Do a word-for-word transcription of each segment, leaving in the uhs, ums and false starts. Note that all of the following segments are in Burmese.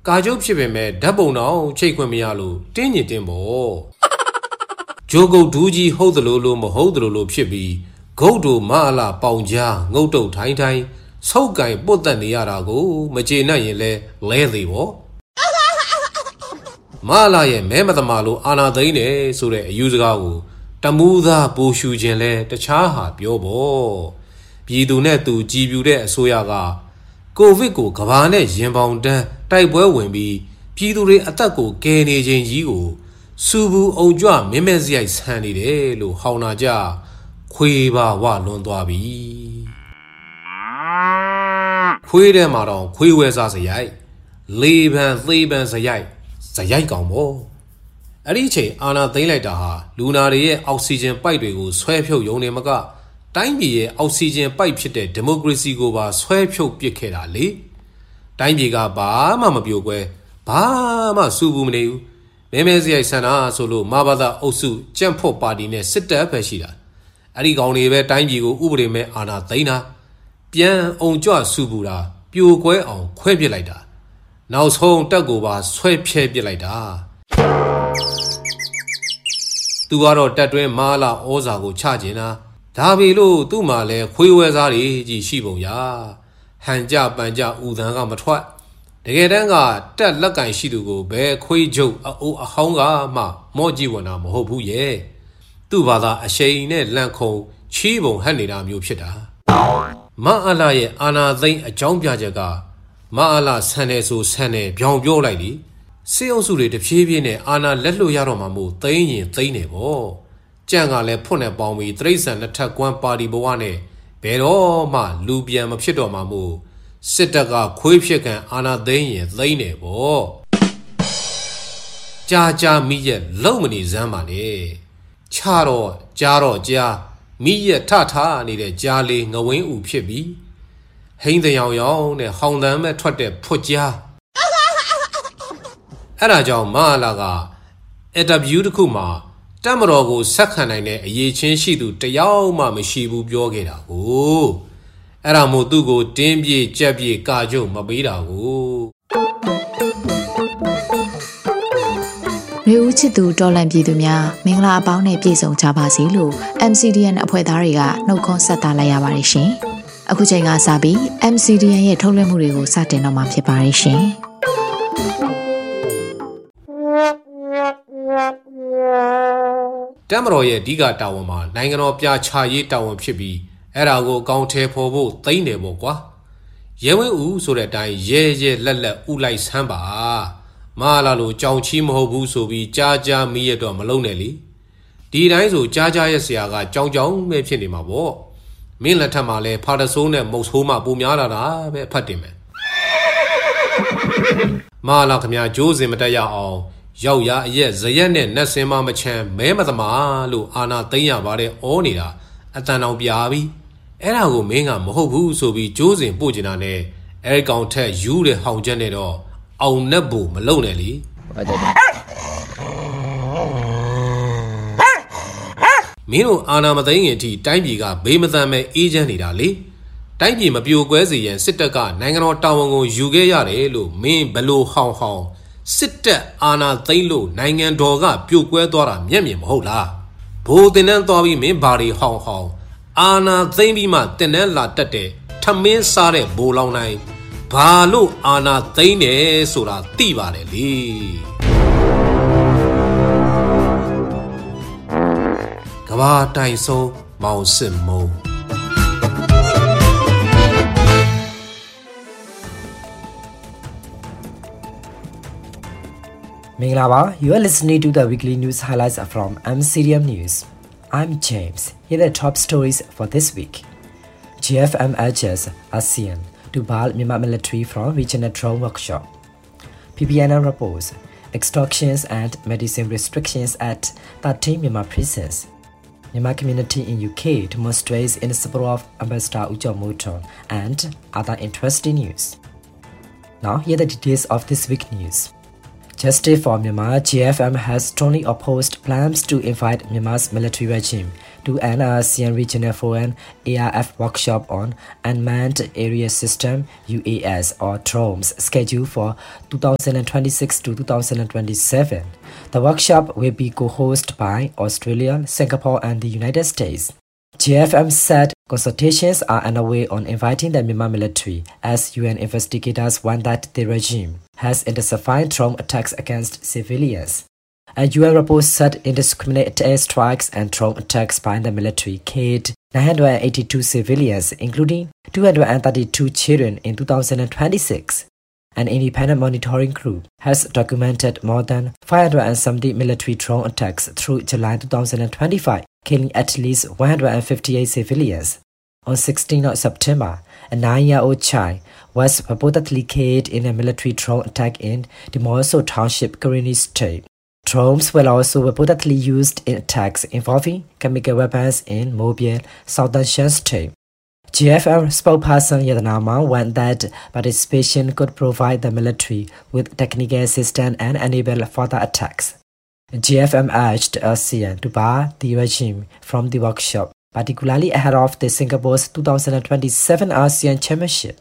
ကာကျုပ်ဖြစ်ပေမဲ့ဓာတ်ပုံတော့ချိတ်ခွင့်မရလို့တင်းညင်တင်းပေါ့ဂျိုကုတ်ဒူးကြီးဟုတ်တယ်လို့လို့မဟုတ်တယ်လို့ဖြစ်ပြီးဂုတ်တို့မအလာပေါင်ကြားငုတ်တုတ်ထိုင်းထိုင်းဆုပ်ကင်ပုတ်တက်နေရတာကိုမကျေနပ်ရင်လဲလဲသေးပေါ့မအလာရဲ့မဲမသမာလို့အာနာသိန်းတယ်ဆိုတဲ့အယူစကားကိုတမူးသားပူရှူခြင်းလဲတခြားဟာပြောပေါ့ပြည်သူနဲ့သူကြည်ပြူတဲ့အစိုးရကကိုဗစ်ကိုကဘာနဲ့ရင်ပေါင်တန်းတိုက်ပွဲဝင်ပြီးပြည်သူတွေအသက်ကိုကယ်နေခြင်းကြီးကိုစူဘူးအုံကြွမင်းမဲစရိုက်ဆန်နေတယ်လို့ဟောင်းနာကြခွေးပါဝလွန်သွားပြီခွေးထဲမှာတော့ခွေးဝဲစားစရိုက်လေးပန်သေးပန်စရိုက်စရိုက်ကောင်ပေါ့အဲ့ဒီအချိန်အာနာသိမ့်လိုက်တာဟာလူနာတွေရဲ့အောက်ဆီဂျင်ပိုက်တွေကိုဆွဲဖြုတ်ယုံနေမကတိုင်းပြည်ရဲ့အောက်ဆီဂျင်ပိုက်ဖြစ်တဲ့ဒီမိုကရေစီကိုပါဆွဲဖြုတ်ပစ်ခဲ့တာလေတိုင်းပြည်ကဘာမှမပြိုကွဲဘာမှစူဘူးမနေဘူးမဲမဲစရိုက်ဆန္ဒဆိုလို့မဘာသာအုပ်စုကြံ့ဖို့ပါတီနဲ့စစ်တပ်ပဲရှိတာအဲ့ဒီကောင်တွေပဲတိုင်းပြည်ကိုဥပဒေမဲ့အာဏာသိမ်းတာပြန်အောင်ကြွစူဘူးတာပြိုကွဲအောင်ခွဲပစ်လိုက်တာနောက်ဆုံးတက်ကိုပါဆွဲဖြဲပစ်လိုက်တာသူကတော့တက်တွင်းမာလာဩဇာကိုချကျင်တာဒါပေလို့သူ့မှာလဲခွေးဝဲစားတွေကြီးရှိပုံရဟန်ကြပန်ကြဥသံကမထွက်တကယ်တမ်းကတက်လက်ကင်ရှိသူကိုဘယ်ခွေးချုပ်အအိုးအဟောင်းကမှမော့ကြည့်ဝင်တာမဟုတ်ဘူးရဲ့သူ့ဘာသာအရှိန်နဲ့လန့်ခုံချီးပုံဟက်နေတာမျိုးဖြစ်တာမအလာရဲ့အာနာသိန်းအကြောင်းပြချက်ကမအလာဆန်တယ်ဆိုဆန်တယ်ပြောင်ပြောလိုက်လေစေအုပ်စုတွေတဖြည်းဖြည်းနဲ့အာနာလက်လွတ်ရတော့မှမို့သိန်းရင်သိန်းတယ်ပေါ့ကြံ့ကလည်းဖွတ်နဲ့ပေါင်းပြီးတရိษံနှစ်ထပ်ကွမ်းပါတီဘဝနဲ့ဘယ်တော့မှလူပြန်မဖြစ်တော့မှမို့စစ်တပ်ကခွေးဖြစ်ကန်အာနာသိန်းရင်သိန်းတယ်ပေါ့ကြာကြာမိရဲ့လုံမနေစမ်းပါနဲ့ချတော့ကြားတော့ကြားမိရဲ့ထထနေတဲ့ကြားလေးငဝင်းဥဖြစ်ပြီးဟိန်းတရောင်ရောင်နဲ့ဟောင်တန်းမဲ့ထွက်တဲ့ဖွတ်ကြားအဲ့ဒါကြောင့်မအလာကအင်တာဗျူးတစ်ခုမှာတက်မတော်ကိုဆက်ခံနိုင်တဲ့အရေးချင်းရှိသူတယောက်မှမရှိဘူးပြောခဲ့တာကိုအဲ့ဒါမို့သူ့ကိုတင်းပြေကြက်ပြေကာကျုံမပေးတာကိုမျိုးဦးချစ်သူတော်လန်ပြည်သူများမင်္ဂလာအပေါင်းနဲ့ပြည့်စုံကြပါစေလို့ အမ် စီ ဒီ အန် အဖွဲ့သားတွေကနှုတ်ခွန်းဆက်သလိုက်ရပါတယ်ရှင်အခုချိန်ကစပြီး အမ် စီ ဒီ အန် ရဲ့ထုတ်လွှင့်မှုတွေကိုစတင်တော့မှာဖြစ်ပါတယ်ရှင်တက်မတော်ရဲ့အဓိကတာဝန်မှာနိုင်ငံတော်ပြချရေးတာဝန်ဖြစ်ပြီးအဲ့ဒါကိုအကောင့်ထဲပေါ်ဖို့သိမ့်တယ်ပေါ့ကွာရဲဝင်းဦးဆိုတဲ့အတိုင်းရဲရဲလက်လက်ဥလိုက်ဆမ်းပါမလာလို့ကြောင်ချီးမဟုတ်ဘူးဆိုပြီးကြားကြားမိရတော့မလုံးနဲ့လေဒီတိုင်းဆိုကြားကြားရဲ့ဆရာကကြောင်ကြောင်ပဲဖြစ်နေမှာပေါ့မင်းလက်ထက်မှာလဲဖာတဆိုးနဲ့မုတ်ဆိုးမှပုံများလာတာပဲဖတ်တင်မယ်မလာခမကြိုးစင်မတက်ရအောင်ရောက်ရအရက်ဇရက်နဲ့နတ်စင်မမချမ်းမဲမသမားလို့အာနာသိမ့်ရပါတယ်ဩနေတာအတန်တောင်ပြာပြီးအဲ့ဒါကိုမင်းကမဟုတ်ဘူးဆိုပြီးကြိုးစင်ပို့ကျင်တာနဲ့အဲ့ကောင်ထက်ယူတဲ့ဟောင်ချက်နဲ့တော့အောင်နဲ့ဘူမလုံနဲ့လေမင်းတို့အာနာမသိမ့်ရင်အထိတိုင်းပြည်ကဘေးမသန်မဲ့အေးချမ်းနေတာလေတိုင်းပြည်မပြိုကွဲစေရန်စစ်တပ်ကနိုင်ငံတော်တာဝန်ကိုယူခဲ့ရတယ်လို့မင်းဘလို့ဟောင်ဟောင်စစ်တပ်အာဏာသိမ်းလို့နိုင်ငံတော်ကပြိုကွဲသွားတာမျက်မြင်မဟုတ်လားဘိုးတင်နှန်းသွားပြီးမင်းဘာတွေဟောင်ဟောင်အာဏာသိမ်းပြီးမှတင်နှန်းလာတက်တဲ့ထမင်းစားတဲ့ဘိုးလောင်းတိုင်းဘာလို့အာဏာသိမ်းတယ်ဆိုတာသိပါတယ်လေကဘာတိုင်ဆုံးမောင်စစ်မုံ Minglaba, you are listening to the weekly news highlights from M C D M News. I'm James. Here are the top stories for this week. G F M urges ASEAN to ban Myanmar military from regional drone workshop. P B N N reports extortions and medicine restrictions at thirteen Myanmar prisons. Myanmar community in U K demonstrates in support of Ambassador Ujo Moton and other interesting news. Now here are the details of this week's news. Justice for Myanmar G F M has strongly opposed plans to invite Myanmar's military regime to an ASEAN Regional Forum A R F workshop on Unmanned Area System U A S or drones scheduled for two thousand twenty-six to two thousand twenty-seven. The workshop will be co-hosted by Australia, Singapore and the United States. G F M said consultations are underway on inviting the Myanmar military as U N investigators warn that the regime has intensified drone attacks against civilians. A U N report said indiscriminate airstrikes and drone attacks by the military killed nine hundred eighty-two civilians, including two hundred thirty-two children in two thousand twenty-six. An independent monitoring group has documented more than five hundred seventy military drone attacks through July two thousand twenty-five, killing at least one hundred fifty-eight civilians. On sixteenth of September, a nine-year-old child was reportedly killed in a military drone attack in the Mosul Township, Karenni State. Drones were also reportedly used in attacks involving chemical weapons in Mobile, southern Shan State. G F M spokesperson Yadana Mang warned that participation could provide the military with technical assistance and enable further attacks. G F M urged ASEAN to bar the regime from the workshop, particularly ahead of the Singapore's two thousand twenty-seven ASEAN Championship.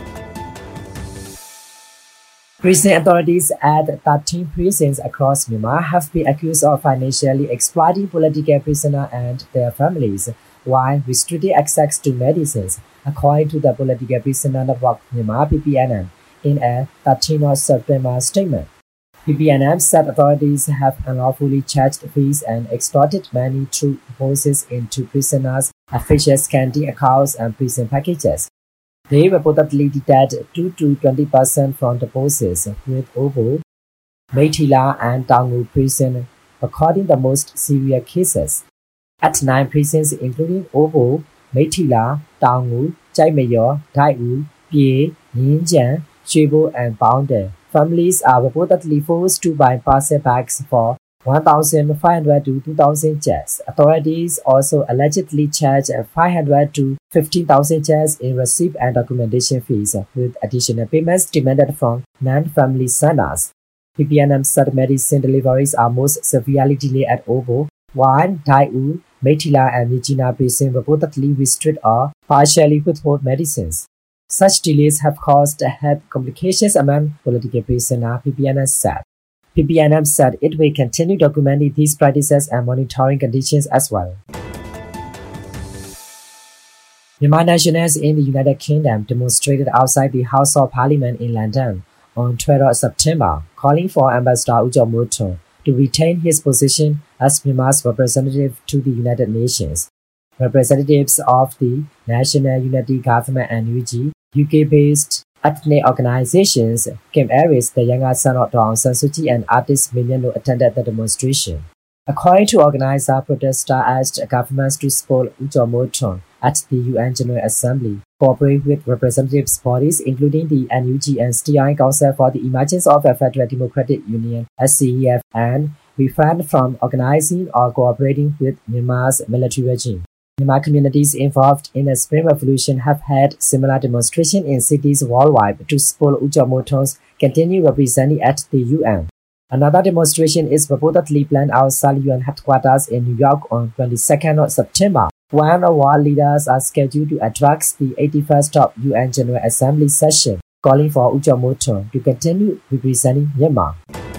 Prison authorities at thirteen prisons across Myanmar have been accused of financially exploiting political prisoners and their families while restricting access to medicines, according to the Political Prisoner Network Myanmar P P N M in a thirteenth of September statement. P P N M said authorities have unlawfully charged fees and extorted money through deposits into prisoners' official canteen accounts and prison packages. They reportedly deducted two to twenty percent from deposits with Obo, Meitila and Taungu prison recording the most severe cases. At nine prisons including Obo, Meitila, Taungu, Chaimayor, Daiwu, Pie, Yinjiang, Chibo and Bounde, families are reportedly forced to buy parcel bags for one thousand five hundred to two thousand jets. Authorities also allegedly charge five hundred to fifteen thousand jets in receipt and documentation fees, with additional payments demanded from non-family signers. P P N M said medicine deliveries are most severely delayed at Obo, while Daiwu, Meitila and Mijina prison reportedly restrict or partially withhold medicines. Such delays have caused health complications among political prisoners, P P N M said. P P N M said it will continue documenting these practices and monitoring conditions as well. Myanmar nationals in the United Kingdom demonstrated outside the House of Parliament in London on twelfth of September, calling for Ambassador U Chaw Moe-tung to retain his position as Myanmar's representative to the United Nations. Representatives of the National Unity Government and U G, U K-based ethnic organizations, Kim Aris, the younger son of Daw Aung San Suu Kyi, and artist Min No attended the demonstration. According to organizer, protesters asked governments to support U Chaw Moe-tung at the U N General Assembly, cooperate with representatives bodies including the N U G and Steering Council for the Emergence of a Federal Democratic Union S C E F, and refrain from organizing or cooperating with Myanmar's military regime. Myanmar communities involved in the Spring Revolution have had similar demonstrations in cities worldwide to support U Chaw Moe-tung's continued representing at the U N. Another demonstration is reportedly planned outside U N headquarters in New York on twenty-second of September, when world leaders are scheduled to address the eighty-first of U N General Assembly session, calling for U Chaw Moe-tung to continue representing Myanmar.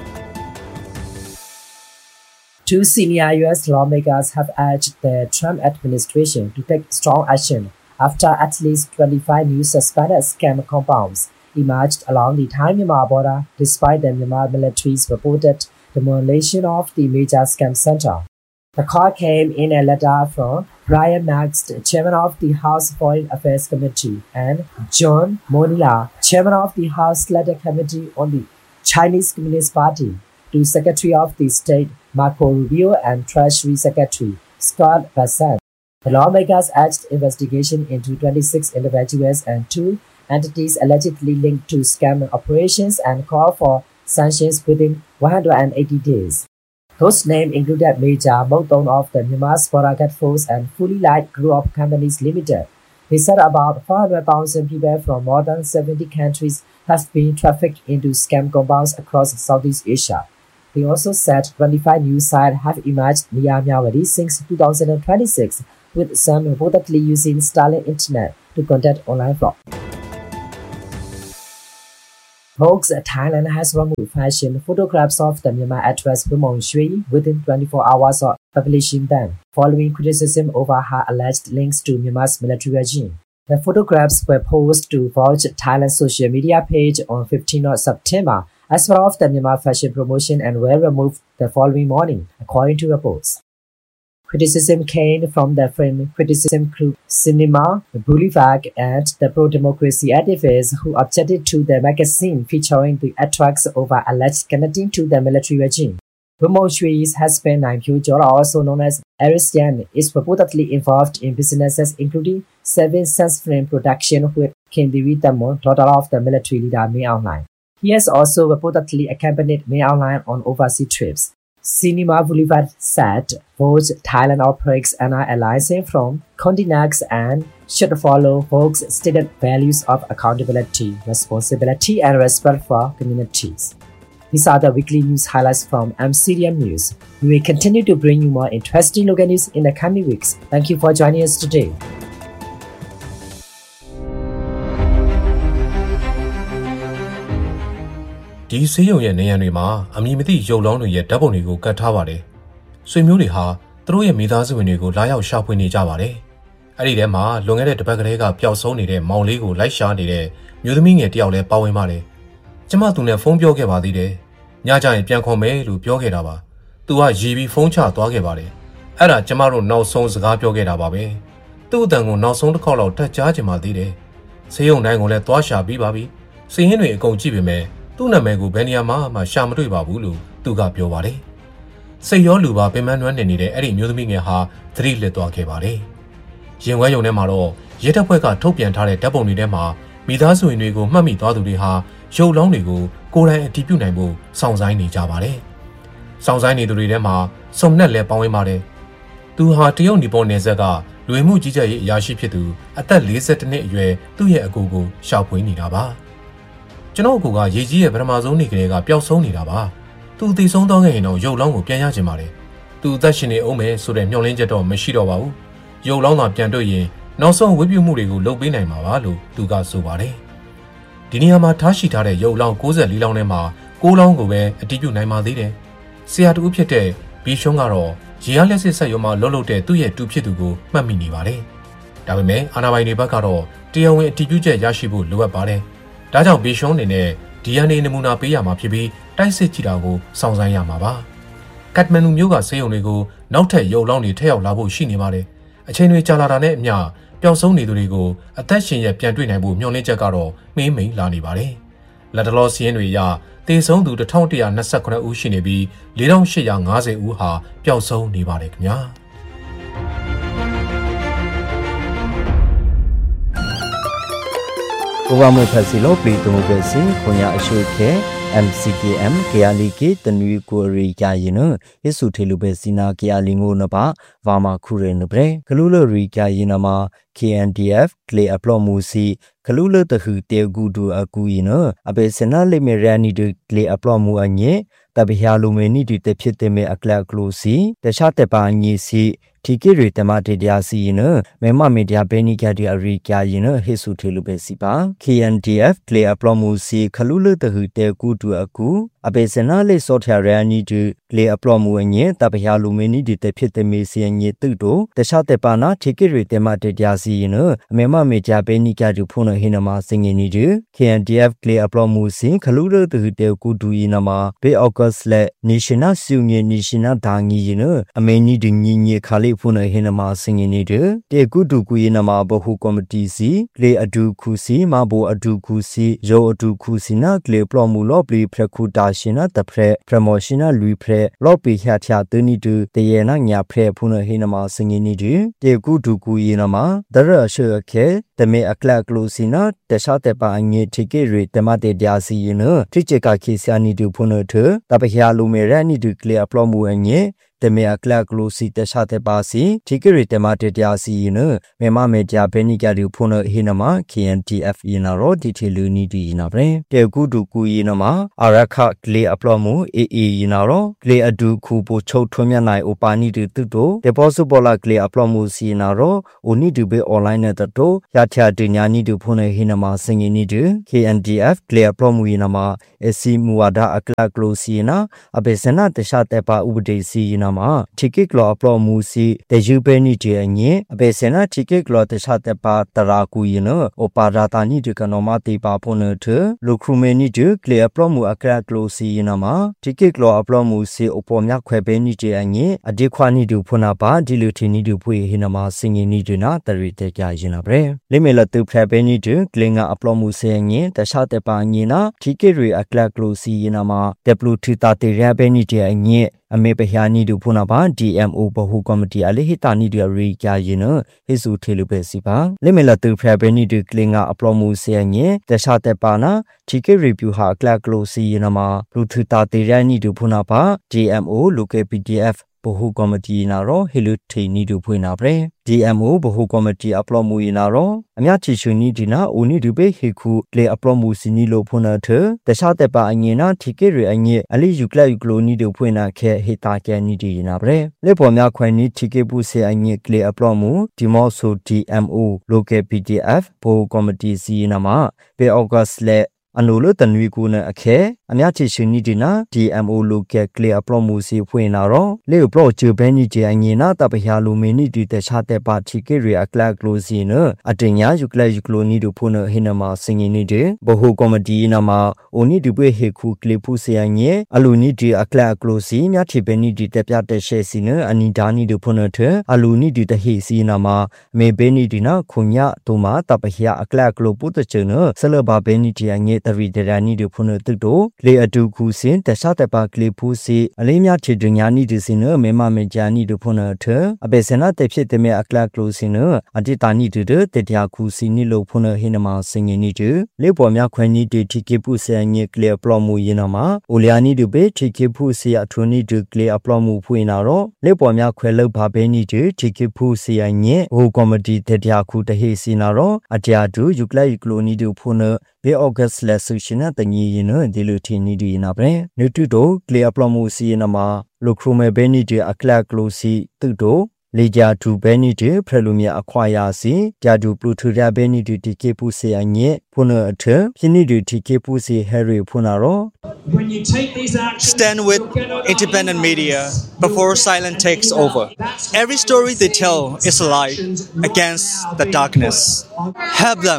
Two senior U S lawmakers have urged the Trump administration to take strong action after at least twenty-five new suspected scam compounds emerged along the Thai-Myanmar border despite the Myanmar military's reported demolition of the major scam center. The call came in a letter from Brian Marks, chairman of the House Foreign Affairs Committee, and John Monilla, chairman of the House Select Committee on the Chinese Communist Party, to Secretary of the State Marco Rubio and Treasury Secretary Scott Bessent. The lawmakers urged investigation into twenty-six individuals and two entities allegedly linked to scam operations and called for sanctions within one hundred eighty days. Those names included Major Mokdong of the Myanmar Sporagat Force and Fully Light Group of Companies Limited. They said about four hundred thousand people from more than seventy countries have been trafficked into scam compounds across Southeast Asia. They also said twenty-five news sites have emerged near Myanmar since two thousand twenty-six, with some reportedly using Starlink Internet to conduct online fraud. Vogue Thailand has removed fashion photographs of the Myanmar actress Bumong Shui within twenty-four hours of publishing them, following criticism over her alleged links to Myanmar's military regime. The photographs were posted to Vogue Thailand's social media page on fifteenth of September as part of the Myanmar fashion promotion and were removed the following morning, according to reports. Criticism came from the film criticism group Cinema Boulevard and the pro-democracy activists who objected to the magazine featuring the actress over alleged connecting to the military regime. Bumong Shui's husband Naipyu Jora, also known as Aristian, is reportedly involved in businesses including Seven Suns Film Production with Kim Devi Tamon, daughter of the military leader Min Aung Hlaing. He has also reportedly accompanied Min Aung Hlaing on overseas trips. Cinema Boulevard said Vogue Thailand operates under a license from Condé Nast and should follow Vogue's stated values of accountability, responsibility, and respect for communities. These are the weekly news highlights from M C D M News. We will continue to bring you more interesting local news in the coming weeks. Thank you for joining us today. ဒီဆေးရုံရဲ့နေရာတွေမှာအမည်မသိရုပ်လောင်းတွေရဲ့ဓာတ်ပုံတွေကိုကတ်ထားပါတယ်။ဆွေမျိုးတွေဟာသူတို့ရဲ့မိသားစုဝင်တွေကိုလာရောက်ရှာဖွေနေကြပါတယ်။အဲ့ဒီထဲမှာလွန်ခဲ့တဲ့တစ်ပတ်ကလေးကပျောက်ဆုံးနေတဲ့မောင်လေးကိုလိုက်ရှာနေတဲ့မျိုးသမီးငယ်တယောက်လည်းပါဝင်ပါတယ်။ကျမသူနဲ့ဖုန်းပြောခဲ့ပါသေးတယ်။ညကျရင်ပြန်ခေါ်မယ်လို့ပြောခဲ့တာပါ။သူကရီပြီးဖုန်းချသွားခဲ့ပါတယ်။အဲ့ဒါကျမတို့နောက်ဆုံးစကားပြောခဲ့တာပါပဲ။သူ့အတန်ကိုနောက်ဆုံးတစ်ခေါက်လောက်တက်ကြားချင်ပါသေးတယ်။ဆေးရုံတိုင်းကိုလည်းသွားရှာပြီးပါပြီ။စည်ရင်းတွေအကုန်ကြည့်ပေမဲ့သူ့နာမည်ကိုဘယ်နေရာမှမှရှာမတွေ့ပါဘူးလို့သူကပြောပါတယ်။စိတ်ရောလူပါပင်ပန်းနွမ်းနေနေတဲ့အဲ့ဒီမျိုးသမီးငယ်ဟာသတိလစ်သွားခဲ့ပါတယ်။ရင်ဝဲယုံထဲမှာတော့ရဲတပ်ဖွဲ့ကထုတ်ပြန်ထားတဲ့ဓာတ်ပုံတွေထဲမှာမိသားစုဝင်တွေကိုမှတ်မိသွားသူတွေဟာရုပ်လောင်းတွေကိုကိုယ်တိုင်အတည်ပြုနိုင်ဖို့စောင့်ဆိုင်းနေကြပါတယ်။စောင့်ဆိုင်းနေသူတွေထဲမှာစုံနဲ့လည်းပေါင်းဝင်ပါတယ်။သူဟာတရုတ်နီပေါ်နယ်စပ်ကလူဝင်မှုကြီးကြပ်ရေးအရာရှိဖြစ်သူအသက်၄၁နှစ်အရွယ်သူ့ရဲ့အကူကိုရှောက်ဖွေးနေတာပါ။ကျွန်တော်အကူကရေကြီးရဲ့ပထမဆုံးနေ့ကလေးကပျောက်ဆုံးနေတာပါ။သူသေဆုံးသွားခဲ့ရင်တော့ရုပ်လောင်းကိုပြန်ရချင်ပါတယ်။သူအသက်ရှင်နေအောင်မယ်ဆိုတဲ့မျှော်လင့်ချက်တော့မရှိတော့ပါဘူး။ရုပ်လောင်းသာပြန်တွေ့ရင်နောက်ဆုံးဝိပုမှုတွေကိုလုပ်ပေးနိုင်မှာပါလို့သူကဆိုပါတယ်။ဒီနေရာမှာထားရှိထားတဲ့ရုပ်လောင်း၉၄လောင်းထဲမှာ၉လောင်းကိုပဲအတည်ပြုနိုင်ပါသေးတယ်။ဆရာတူဖြစ်တဲ့ဘီရှွန်းကတော့ရေအားလက်စစ်ဆက်ရုံမှာလှုပ်လှုပ်တဲ့သူ့ရဲ့တူဖြစ်သူကိုမှတ်မိနေပါတယ်။ဒါပေမဲ့အာဏာပိုင်တွေဘက်ကတော့တရားဝင်အတည်ပြုချက်ရရှိဖို့လိုအပ်ပါတယ်။ဒါကြောင့်ဘီရှွန်းအနေနဲ့ ဒီ အန် အေ နမူနာပေးရမှာဖြစ်ပြီးတိုက်စစ်ကြည့်တာကိုစောင့်ဆိုင်းရမှာပါ။ကတ်မန်ဒူမြို့ကဆေးရုံတွေကိုနောက်ထပ်ရုပ်လောင်းတွေထည့်ရောက်လာဖို့ရှိနေပါတယ်။အချိန်တွေကြာလာတာနဲ့အမျှပျောက်ဆုံးနေသူတွေကိုအသက်ရှင်ရပြန်တွေ့နိုင်ဖို့မျှော်လင့်ချက်ကတော့မင်းမိန်လာနေပါတယ်။လက်တလောစီးရင်တွေအရသေဆုံးသူတစ်ထောင်တစ်ရာနှစ်ဆယ့်ခုနှစ်ဦးရှိနေပြီးလေးထောင်ရှစ်ရာငါးဆယ်ဦးဟာပျောက်ဆုံးနေပါတယ်ခင်ဗျာ။ကိုကမွေဖက်စီလို့ပြည်သူ့ပဲစီခွန်ရအရှုခဲ M C K M ကရလီကေတနွေကိုရီယာရင်နယေစုထေလူပဲစီနာကရလီငိုနပါဝါမခုရဲနပရေဂလူလရီယာရင်နမှာ K N D F ကလေအပလော့မူစီဂလူလတခုတေဂူဒူအကူရင်နအဘေစနာလေမရနီဒကလေအပလော့မူအညေတဘယာလူမေနီဒီတဖြစ်တဲ့မေအကလကလိုစီတခြားတပါညီစီထီကေရီတမတေတရားစီရင်မေမမီဒီယာဘဲနီကဒီအရီကာရင်ဟေစုထေလူပဲစီပါ K N D F ကလေအပလော့မူစီခလူလတခုတေဂူဒူအကူအဘေစနာလေဆော့ထရယာနီဒီကလေအပလော့မူအညေတဘယာလူမေနီဒီတဖြစ်တဲ့မေစီညေတုတိုတခြားတပါနာထီကေရီတမတေတရားစီရင်မေမမီဒီယာဘဲနီကဒီဖုန်ဟိနမစင်ငင်းနီဒီ K N D F ကလေအပလော့မူစီခလူလတခုတေဂူဒူယနမဘေအော့ဂတ်စ်လက်နေရှင်နာစုငေနေရှင်နာဒါငီရင်အမေနီဒီညညခါလေးဖုန်ဟိနမစင်ငင်းနီဒီတေဂူဒူကူယနမဘဟုကော်မတီစီလေအဒူခုစီမဘောအဒူခုစီရောအဒူခုစီနာကလေပလော့မူလော့ပလီဖရခုတာရှင်နာတဖရပရမောရှင်နာလူဖရလော့ပီချာချာတနီတူတယေနာညာဖရဖုန်ဟိနမစင်ငင်းနီဒီတေဂူဒူကူယနမဒရရှေခဲတမေအကလကလိုစီနာတခြားတပါအငေထိကေရီတမတေတရားစီရင်ထိချေကခေစီအနီတူဖုန်ထတပခရလူမေရနီတူကလေအပလော့မူအငေတမေအကလကလိုစီတခြားတဲ့ပါစီထိကရီတမတေတရာစီနမေမမေကြဘဲနိကရီဖုန်ဟိနမ K N T F ယနာရောဒီတီလူနီဒီနာပရင်တေကူဒူကူယနာမအရခကလေအပလောမှု A A ယနာရောကလေအဒူခုပိုချုပ်ထွံးမြနိုင်အိုပါနီတူတူတိုဒေပိုစဘောလာကလေအပလောမှုစီနာရောအိုနီဒူဘေအွန်လိုင်းနဲ့တိုရထယာတင်ညာနီဒူဖုန်ဟိနမစင်ငီနီဒူ K N T F ကလေအပလောမှုယနာမအစီမူဝါဒအကလကလိုစီနာအဘေစနာတခြားတဲ့ပါဥပဒေစီယနာမထိကိကလောအပလောမှုစီတေယူဘေနီတီအငင်းအဘေစနာထိကိကလောတခြားတဲ့ပါတရာကူယနအိုပါရာတာနီဒူကနောမတိပါဖုန်ထလူခရူမေနီဒူကလေအပလောမှုအကလကလိုစီယနာမထိကိကလောအပလောမှုစီအပေါ်မြခွဲဘေနီတီအငင်းအဒီခွာနီဒူဖုနာပါဒီလူတီနီဒူဖွေဟိနမစင်ငီနီဒူနာတရီတေကြရင်နာbreလေမေလတုဖရဘေနီဒူကလေငါအပလောမှုစေငင်းတခြားတဲ့ပါငင်းနာထိကိရီအကလကလိုစီယနာမဒပလူထီတာတေရဘေနီတီအငင်းအမေပဟယာနီဒူဖုနာပါ D M O ဘဟုကော်မတီအလေဟိတာနီဒူရီကြရင်နဟိစုထေလူပဲစီပါလေမေလတုဖရဘေနီဒူကလေငါအပလောမှုစေငင်းတခြားတဲ့ပါနာထိကိရီဗျူဟာကလကလိုစီယနာမလူထီတာတေရနီဒူဖုနာပါ D M O လူကေ P D Fဘဟုကော်မတီနာရောဟီလူထေနီဒူဖွေနာပရ D M O ဘဟုကော်မတီအပလောမှုယနာရောအမြချီချူနီဒီနာအိုနီဒူဘေဟေခုလေအပလောမှုစီနီလိုဖွနာထတခြားတဲ့ပါအငင်နာထိကေရအငင်အလီယူကလယူကလိုနီဒူဖွေနာခဲဟေတာကဲနီဒီနာပရလေပေါ်မြခွဲနီထိကေပုစေအငင်ကလေအပလောမှုဒီမောဆို D M O Local P D F ဘဟုကော်မတီစီနာမှာပေအောဂတ်လေအနိုလတနွေကူနအခဲအမြချီရှင်နီဒီနာ D M O လိုကဲကလေအပလောမှုစီဖွင့်နာရောလေပလော့ချူဘဲနီဂျေအငင်နာတပဟယာလိုမီနီဒီတခြားတဲ့ပါချီကေရီအကလကလိုစီနအတင်ညာယူကလယူကလိုနီဒူဖုန်ဟိနမစင်ငီနီဒီဘဟုကော်မတီနာမှာအိုနီဒီပွေဟေခုကလေဖူစီအငင်အလူနီဒီအကလကလိုစီမြချီဘဲနီဒီတက်ပြတဲ့ရှဲစီနအနီဒါနီဒူဖုန်ထအလူနီဒီတဟိစီနာမှာမေဘဲနီဒီနာခုညာတိုမာတပဟယာအကလကလိုပုတချေနဆလဘဘဲနီဒီအငင်တရီဒရာနီဒူဖုန်တုတိုလေအတူခုစင်တခြားတဲ့ပါကလေဖူစီအလေးများချေဒညာနီဒီစင်နမေမမေဂျာနီဒူဖုန်ထအဘေစနာတဲ့ဖြစ်တဲ့မြအကလကလိုစင်နအတိတာနီဒူတဲ့တရားခုစီနီလိုဖုန်ဟိနမစင်ငီနီဒူလေပေါ်များခွဲနီဒီတီကေပုစေငေကလေပလော့မှုယနာမှာအိုလျာနီဒူဘေတီကေပုစီအထူနီဒူကလေအပလော့မှုဖွင့်နာတော့လေပေါ်များခွဲလောက်ပါဘဲနီဒီတီကေပုစီယငေဟိုကော်မတီတရားခုတဟိစီနာတော့အတရားဒူယူကလယူကလိုနီဒူဖုန်ဘေအောဂတ်စ်လက်ဆူရှင်နာတငီယနဒီလူထီနီဒီနာပရင်နူတူတိုကလေအပလော့မှုစီနာမှာလိုခရိုမဲဘဲနီဒီအကလကလိုစီတူတိုလေဂျာဒူဘဲနီဒီဖရလူမြအခွာယာစီဂျာဒူပလူထူရဘဲနီဒီတီကေပူစီအငဲဖုန်အထပြင်းနီဒီတီကေပူစီဟယ်ရီဖုန်ရော Stand with independent media before silence takes over. Every story they tell is a light against the darkness. Help them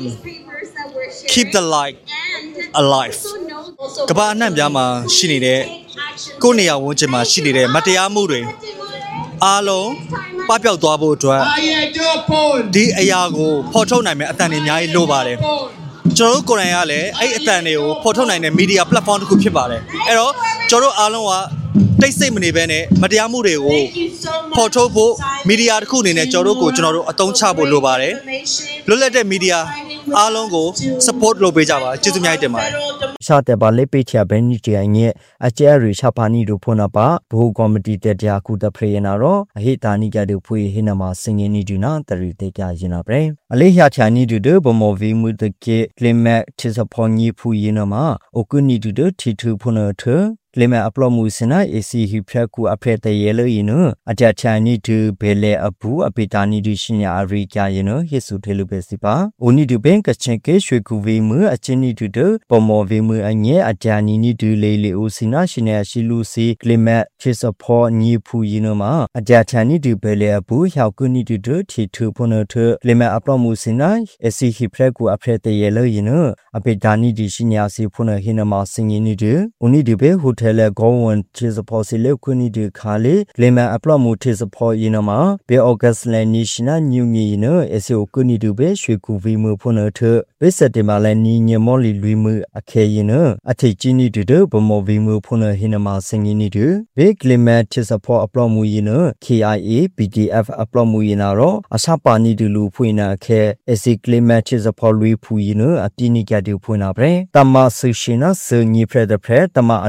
keep the light alive. ကဘာအနှံ့ပြားမှာရှိနေတဲ့ကိုယ်နေရာဝန်းကျင်မှာရှိနေတဲ့မတရားမှုတွေအားလုံးပပျောက်သွားဖို့အတွက်ဒီအရာကိုဖော်ထုတ်နိုင်မယ့်အတန်တွေအများကြီးလိုပါတယ်ကျွန်တော်တို့ကိုယ်တိုင်ကလည်းအဲ့အတန်တွေကိုဖော်ထုတ်နိုင်တဲ့ media platform တစ်ခုဖြစ်ပါတယ်အဲ့တော့ကျွန်တော်တို့အားလုံးကတိတ်ဆိတ်မနေဘဲနဲ့မတရားမှုတွေကိုဖော်ထုတ်ဖို့ media တစ်ခုအနေနဲ့ကျွန်တော်တို့ကိုကျွန်တော်တို့အသုံးချဖို့လိုပါတယ်လွတ်လပ်တဲ့ media အားလုံးကို support လုပ်ပေးကြပါကျေးဇူးများတင်ပါတယ်ရှာတဲ့ပါလေးပိချာဘဲနီတီအငဲအကျဲရီရှာပါနီတို့ဖုန်နာပါဘူကော်မတီတက်တရားကုတဖရေနာရောအဟိတာနီကတို့ဖွေဟိနမစင်ငင်းနီဒူနာတရီတေကြရင်နာပရေအလေးရချာနီဒူဒဘမောဗီမူတကေကလီမက်ချစ်စဖောညီဖူရင်နမအိုကုနီဒူဒတီထူဖုန်ထလေမအပလော့မှုစနာ A C ဟိဖရကူအဖရတရေလို့ရင်နအကြချာနီတူဘဲလေအဘူးအပေတာနီဒူရှင်ညာအရိကြရင်နဟိစုထေလူပဲစီပါအိုနီဒူဘင်ကချင်ကေရွှေကူဝေမှုအချင်းနီတူဒပမောဝေမှုအငဲအကြနီနီဒူလေလေအိုစနာရှင်ညာရှိလူစီကလီမက်ချစ်စဖောညီဖူရင်နမှာအကြချာနီတူဘဲလေအဘူးဟောက်ကူနီတူဒတီထူဖုန်ထလေမအပလော့မှုစနာ A C ဟိဖရကူအဖရတရေလို့ရင်နအပေတာနီဒူရှင်ညာစီဖုန်ဟိနမစင်ရင်နီဒူအိုနီဒူဘေဟိုတယ်လေကောဝန်တီစဖောစီလေခွနီဒီခါလေဂလေမန်အပလော့မှုတီစဖောယင်းမှာဘေအော့ဂတ်လန်နီရှင်နာညူငီနအစီအိုကွနီဒူဘေရွှေကူဗီမှုဖုန်ထဘေစတေမာလန်နီညမောလီလူမှုအခဲယင်းအထိချီနီဒူဒဘမောဗီမှုဖုန်ဟိနမစင်ငီနီဒူဘေဂလေမန်တီစဖောအပလော့မှုယင်း K I A P D F အပလော့မှုယင်းရောအစပါနီဒူလူဖွင့်နာခဲအစီဂလေမန်တီစဖောလူဖူယင်းအပြင်းနီကဒူဖွင့်နာပဲတမဆူရှင်နာစငီဖရဒဖရတမအဒူခု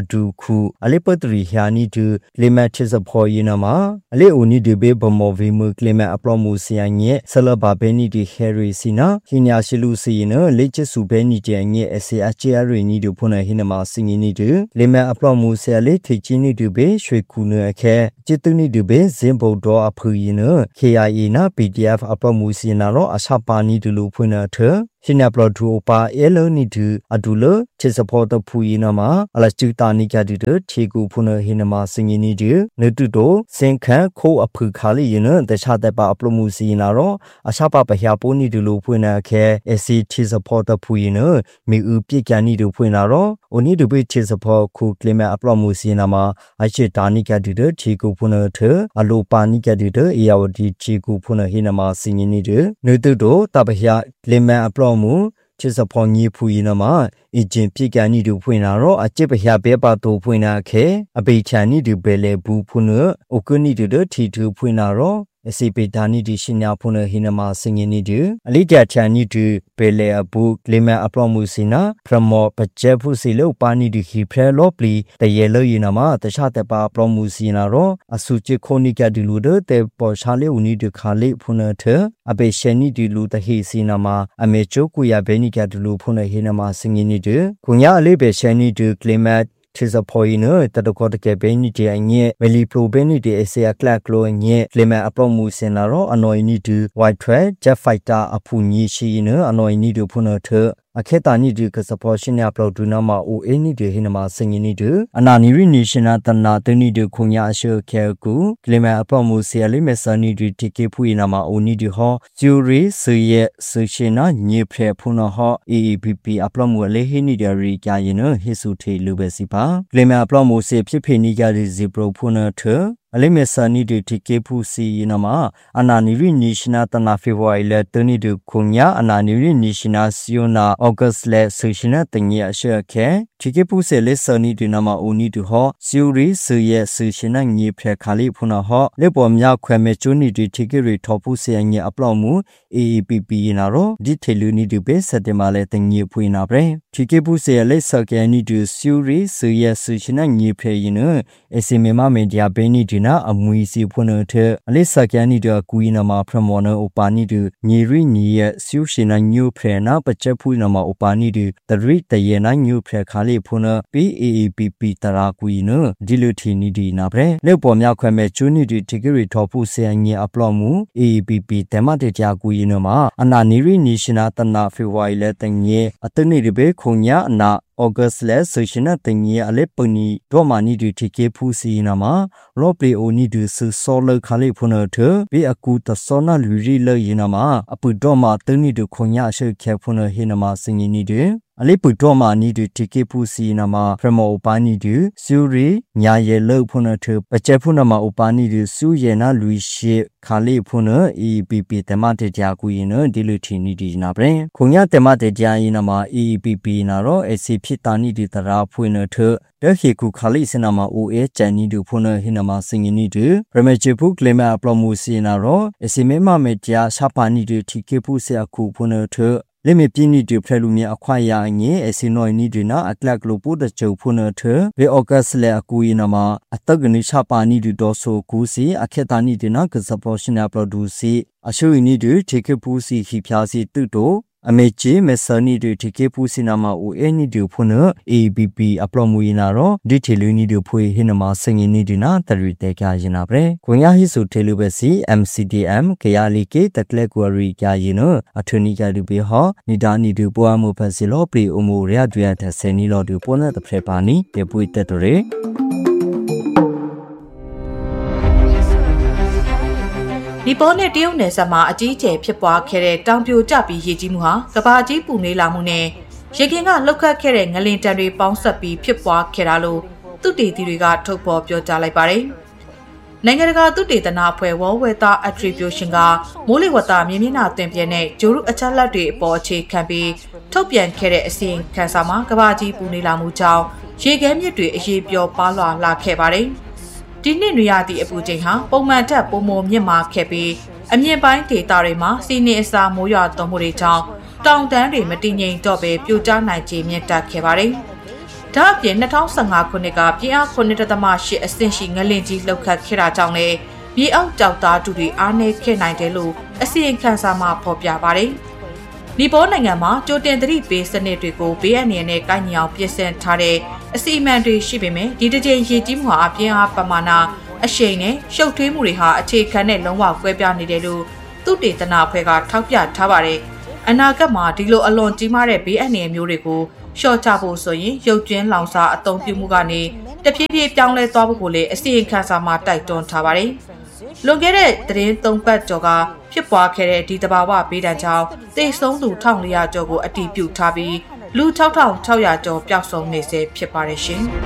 ခုအလေးပတ်တရီဟာနီတူလေမတ်ချစ်စဖော်ယနာမှာအလေးအိုနီဒီဘေဘမော်ဗီမူကလမတ်အပလော်မူစီယန်ရဲ့ဆလဘာဘဲနီဒီဟယ်ရီစီနာဟီညာရှိလူစီနလေချစ်စုဘဲနီတဲ့ငရဲ့အစီအချာရီနီဒူဖုန်ဟိနမစင်ငီနီတူလေမတ်အပလော်မူဆယ်လေးထိချင်းနီတူဘေရွှေကူနအခဲจิตตุนิดูเบซิมโบดออพูยิน เค ไอ เอ นะ พี ดี เอฟ อัปโหลดมูซีนาโรอาชาปานีดูลูพุนะเถชินาปลอดูปาเอลนิดูอดูเลชิสพอตพูยินามาอลาจุตานิกาดิเดเทกูพุนะหินามาสิงนีดูเนตุโตเซงคันโคอพูคาลียินเตชาเตปาอัปโหลดมูซีนาโรอาชาปาปะยาปูนีดูลูพุนะแคเอซีชิสพอตพูยินมีอุปิกานีดูพุนะโรโอนีดูเบชิสพอคูคลิมอัปโหลดมูซีนามาอาชิตานิกาดิเดเทกูพุนะเถอโลปานิกาดิเดเอยาวดีจีกูพุนะหินามาสิงนีดูเนตุโตตาปะยาเลมอัปโหลดมูချစ်စဖော်ကြီးဖူရင်နမှာအကျင်ပြစ်ကန်နီတူဖွင့်လာတော့အကျစ်ပရဘဲပါတူဖွင့်လာခဲ့အပိချာနီတူပဲလေဘူးဖုနအိုကနီတူထီတူဖွင့်လာတော့အစီပေတာနီတီရှင်ညာဖုန်ဟိနမစင်ငင်းနီတူအလိကြချန်နီတူပဲလေအဘူးကလီမန်အပလော့မှုစီနာဖရမောပကျဲဖုစီလောပါနီတူခီဖရဲလောပလီတရေလောရင်နမတခြားတပါပလော့မှုစီနာတော့အစုချခိုနီကတူလူတဲ့ပေါ်ရှာလေဦးနီတူခါလေဖုန်ထအပေရှနီတူလူတဟိစီနာမအမေချိုကူရဘဲနီကတူလူဖုန်ဟိနမစင်ငင်းနီတူခုညာအလေးပဲရှနီတူကလီမန်ချစ်စဖော်ရင်တတကောတကဲဘဲနီတဲ့အငဲ့မလီပရိုဘဲနီတဲ့အစီအကလကလိုငဲ့ဖလမအပလော့မှုစင်လာတော့အနော်နီတူဝိုက်ထရက်ဂျက်ဖိုက်တာအဖူညီရှိရင်အနော်နီတူဖုန်ထအခေတာနီဒီကစပေါ်ရှင်ရပလော့ဒူနာမအိုအင်းနီဒီဟိနမစင်ငင်းနီတူအနာနီရီနေရှင်နာတနာတနီတူခုညာအရှုခဲကူကလီမအပလော့မှုဆီအလိမဆာနီဒီတီကေဖူနာမအိုနီဒီဟောဂျူရီဆွေရဲ့ဆွေရှင်နာညေဖရဖုနဟော အေ အေ ပီ ပီ အပလော့မှုအလေးဟိနီဒီရီကြာရင်ဟိစုထေလူပဲစီပါကလီမအပလော့မှုဆီဖြစ်ဖေနီကြဒီဇီပရိုဖုနထအလိမဆာနီဒီတီကေဖူစီနာမအနာနီရီနေရှင်နာတနာဖေဗဝါရီလတနီတူခုညာအနာနီရီနေရှင်နာစီယိုနာဩဂတ်စ်လေဆူရှင်နာတင်ရအရှက်ခဲတီကေဖူဆေလေဆာနီဒီနာမအိုနီတူဟောစီယိုရီဆူရဲ့ဆူရှင်နာညေဖရခါလီဖုနာဟောလေပေါ်မြခွဲမဲကျွနီဒီတီကေရီထော်ဖူဆေညေအပလော့မှု အေ အေ ပီ ပီ နာရောဒီထေလူနီတူပဲစက်တင်မာလေတင်ညေဖွေနာပဲတီကေဖူဆေလေဆာကဲနီတူစီယိုရီဆူရဲ့ဆူရှင်နာညေဖရရင်နအစီမေမမေဒီယာဘဲနီဒီနာအမွီစီဖွနထအလေးစကန်နီတကူီနမဖရမောနအိုပါနီတူညီရီညီရဲ့ဆူရှင်နာညိုဖရနာပချက်ဖူနမအိုပါနီတူတရိတရေနာညိုဖရခါလေးဖွန ပီ အေ အေ ပီ ပီ တရာကူီနဒီလူထီနီဒီနာပဲလေပေါ်မြောက်ခွဲမဲ့ကျူနီဒီတီဂရီထော်ဖူဆေငီအပလော့မှု အေ အေ ပီ ပီ တမတေတရာကူီနမအနာနီရီနီရှင်နာတနာဖေဝါရီလဲတငေအတနေဒီဘေခုံညာအနာဩဂတ်လေဆိုရှင်နာတင်ကြီးအလေးပနီဒေါ်မာနီဒီတီကေဖူစီနာမှာလော့ပလီအိုနီဒီဆူဆောလခါလေးဖုန်ထဘေအကူတဆောနာလူရီလေရင်နာမှာအပူဒေါ်မာတနီဒီခွန်ညာရှေခဲဖုန်ဟိနမှာစင်ကြီးနီဒီအလေးပူဒေါ်မာနီဒီတီကေဖူစီနာမှာဖရမောပါနီဒီဆူရီညာရဲလောက်ဖုန်ထပကျဲဖုန်မှာဥပါနီဒီဆူရဲနာလူရှိခါလေးဖုန်အီပီပီတမတေကြာကူရင်ဒီလူထီနီဒီနာပဲခွန်ညာတမတေကြာရင်နာမှာအီပီပီနာတော့အစီဖြစ်တာနီဒီတရာဖွင့်ထတခေကူခါလိစနာမအိုအဲချန်နီဒူဖုန်ဟိနမစင်ငနီဒူပရမချေဖုကလေမအပလော့မှုစီနာရောအစီမေမမေတျာရှာပါနီဒူတီကေဖုဆေအခုဖုန်ထလေမေပြင်းနီဒူဖရလူမီအခွာရငေအစီနိုနီဒူနာအကလကလိုပုဒချေဖုန်ထဘေဩဂတ်စ်လေအကူယနမအတကနိရှာပါနီဒူဒေါ်ဆိုကူစီအခေတာနီဒူနာကစပေါ်ရှင်နာပရိုဒူစီအရှူနီဒူတီကေဖုစီခိဖျာစီတုတိုအမေချေမဆနီဒူတီကေဖူစီနာမအိုအနီဒူဖုန် အေ ဘီ ပီ အပလော့မူနာရောဒီထေလူနီဒူဖွေဟိနမစင်ငင်းနီဒူနာတရီတေကရင်နာပဲခွန်ရဟိစုထေလူပဲစီ အမ် စီ ဒီ အမ် ကရလီကေတကလက်ကွာရီကရင်နအထနီကဒူဘေဟောနီဒါနီဒူပွားမှုဖက်စီလောပရီအမိုရရဒူရတဲ့ဆယ်နီလောဒူပေါ်တဲ့ဖရပါနီတေပွေတက်တရေနီပေါ်နဲ့တရုတ်နယ်စပ်မှာအကြီးအကျယ်ဖြစ်ပွားခဲ့တဲ့တောင်ပြိုကျပြီးရေကြီးမှုဟာကဘာကြီးပူနေလာမှုနဲ့ရေကင်ကလှုပ်ခတ်ခဲ့တဲ့ငလင်တံတွေပေါင်းဆက်ပြီးဖြစ်ပွားခဲ့တာလို့သုတေသီတွေကထုတ်ဖော်ပြောကြားလိုက်ပါတယ်။နိုင်ငံတကာသုတေသနအဖွဲ့ World Weather Attribution ကမိုးလေဝသမြေမျက်နှာသင်ပြတဲ့ဂျိုရုအချက်လက်တွေအပေါ်အခြေခံပြီးထုတ်ပြန်ခဲ့တဲ့အစီရင်ခံစာမှာကဘာကြီးပူနေလာမှုကြောင့်ရေခဲမြစ်တွေအရေးပျော်ပါလွှာလာခဲ့ပါတယ်။ဒီနှစ်နွေရာသီအပူချိန်ဟာပုံမှန်ထက်ပိုမိုမြင့်မားခဲ့ပြီးအမြင့်ပိုင်းဒေသတွေမှာစီနေအစာမိုးရွာသွန်းမှုတွေကြောင့်တောင်တန်းတွေမတည်ငြိမ်တော့ဘဲပြိုကျနိုင်ခြေမြင့်တက်ခဲ့ပါတယ်။ဒါအပြင်၂၀၁၅ခုနှစ်ကပြည်အားခုနှစ်ဒသမ ၈အဆင့်ရှိငလင်ကြီးလှုပ်ခတ်ခဲ့တာကြောင့်လည်းမြေအောက်ကြောက်သားတူတွေအားနည်းခဲ့နိုင်တယ်လို့အစီရင်ခံစာမှာဖော်ပြပါတယ်။နီပေါနိုင်ငံမှာကြိုတင်သတိပေးစနစ်တွေကိုဘေးအန္တရာယ်နဲ့ကိုက်ညီအောင်ပြင်ဆင်ထားတဲ့အစီအမံတွေရှိပေမဲ့ဒီတစ်ချိန်ရေကြီးမှုဟာအပြင်းအားပမာဏအရှိန်နဲ့ရှုပ်ထွေးမှုတွေဟာအခြေခံနဲ့လုံးဝကွဲပြားနေတယ်လို့သုတေသနအဖွဲ့ကထောက်ပြထားပါတယ်။အနာဂတ်မှာဒီလိုအလွန်ကြီးမားတဲ့ဘေးအန္တရာယ်မျိုးတွေကိုလျှော့ချဖို့ဆိုရင်ရုပ်ကျွင်းလောင်စာအသုံးပြုမှုကနေတဖြည်းဖြည်းပြောင်းလဲသွားဖို့ကိုလည်းအစီရင်ခံစာမှာတိုက်တွန်းထားပါတယ်။လွန်ခဲ့တဲ့သတင်းသုံးပတ်ကျော်ကဖြစ်ပွားခဲ့တဲ့ဒီတဘာဝဘေးဒဏ်ကြောင့်သေဆုံးသူ၁၄၀၀ကျော်ကိုအတည်ပြုထားပြီးလူ၆ထောင်၆ရာကျော်ပျောက်ဆုံးနေဆဲဖြစ်ပါတယ်ရှင်။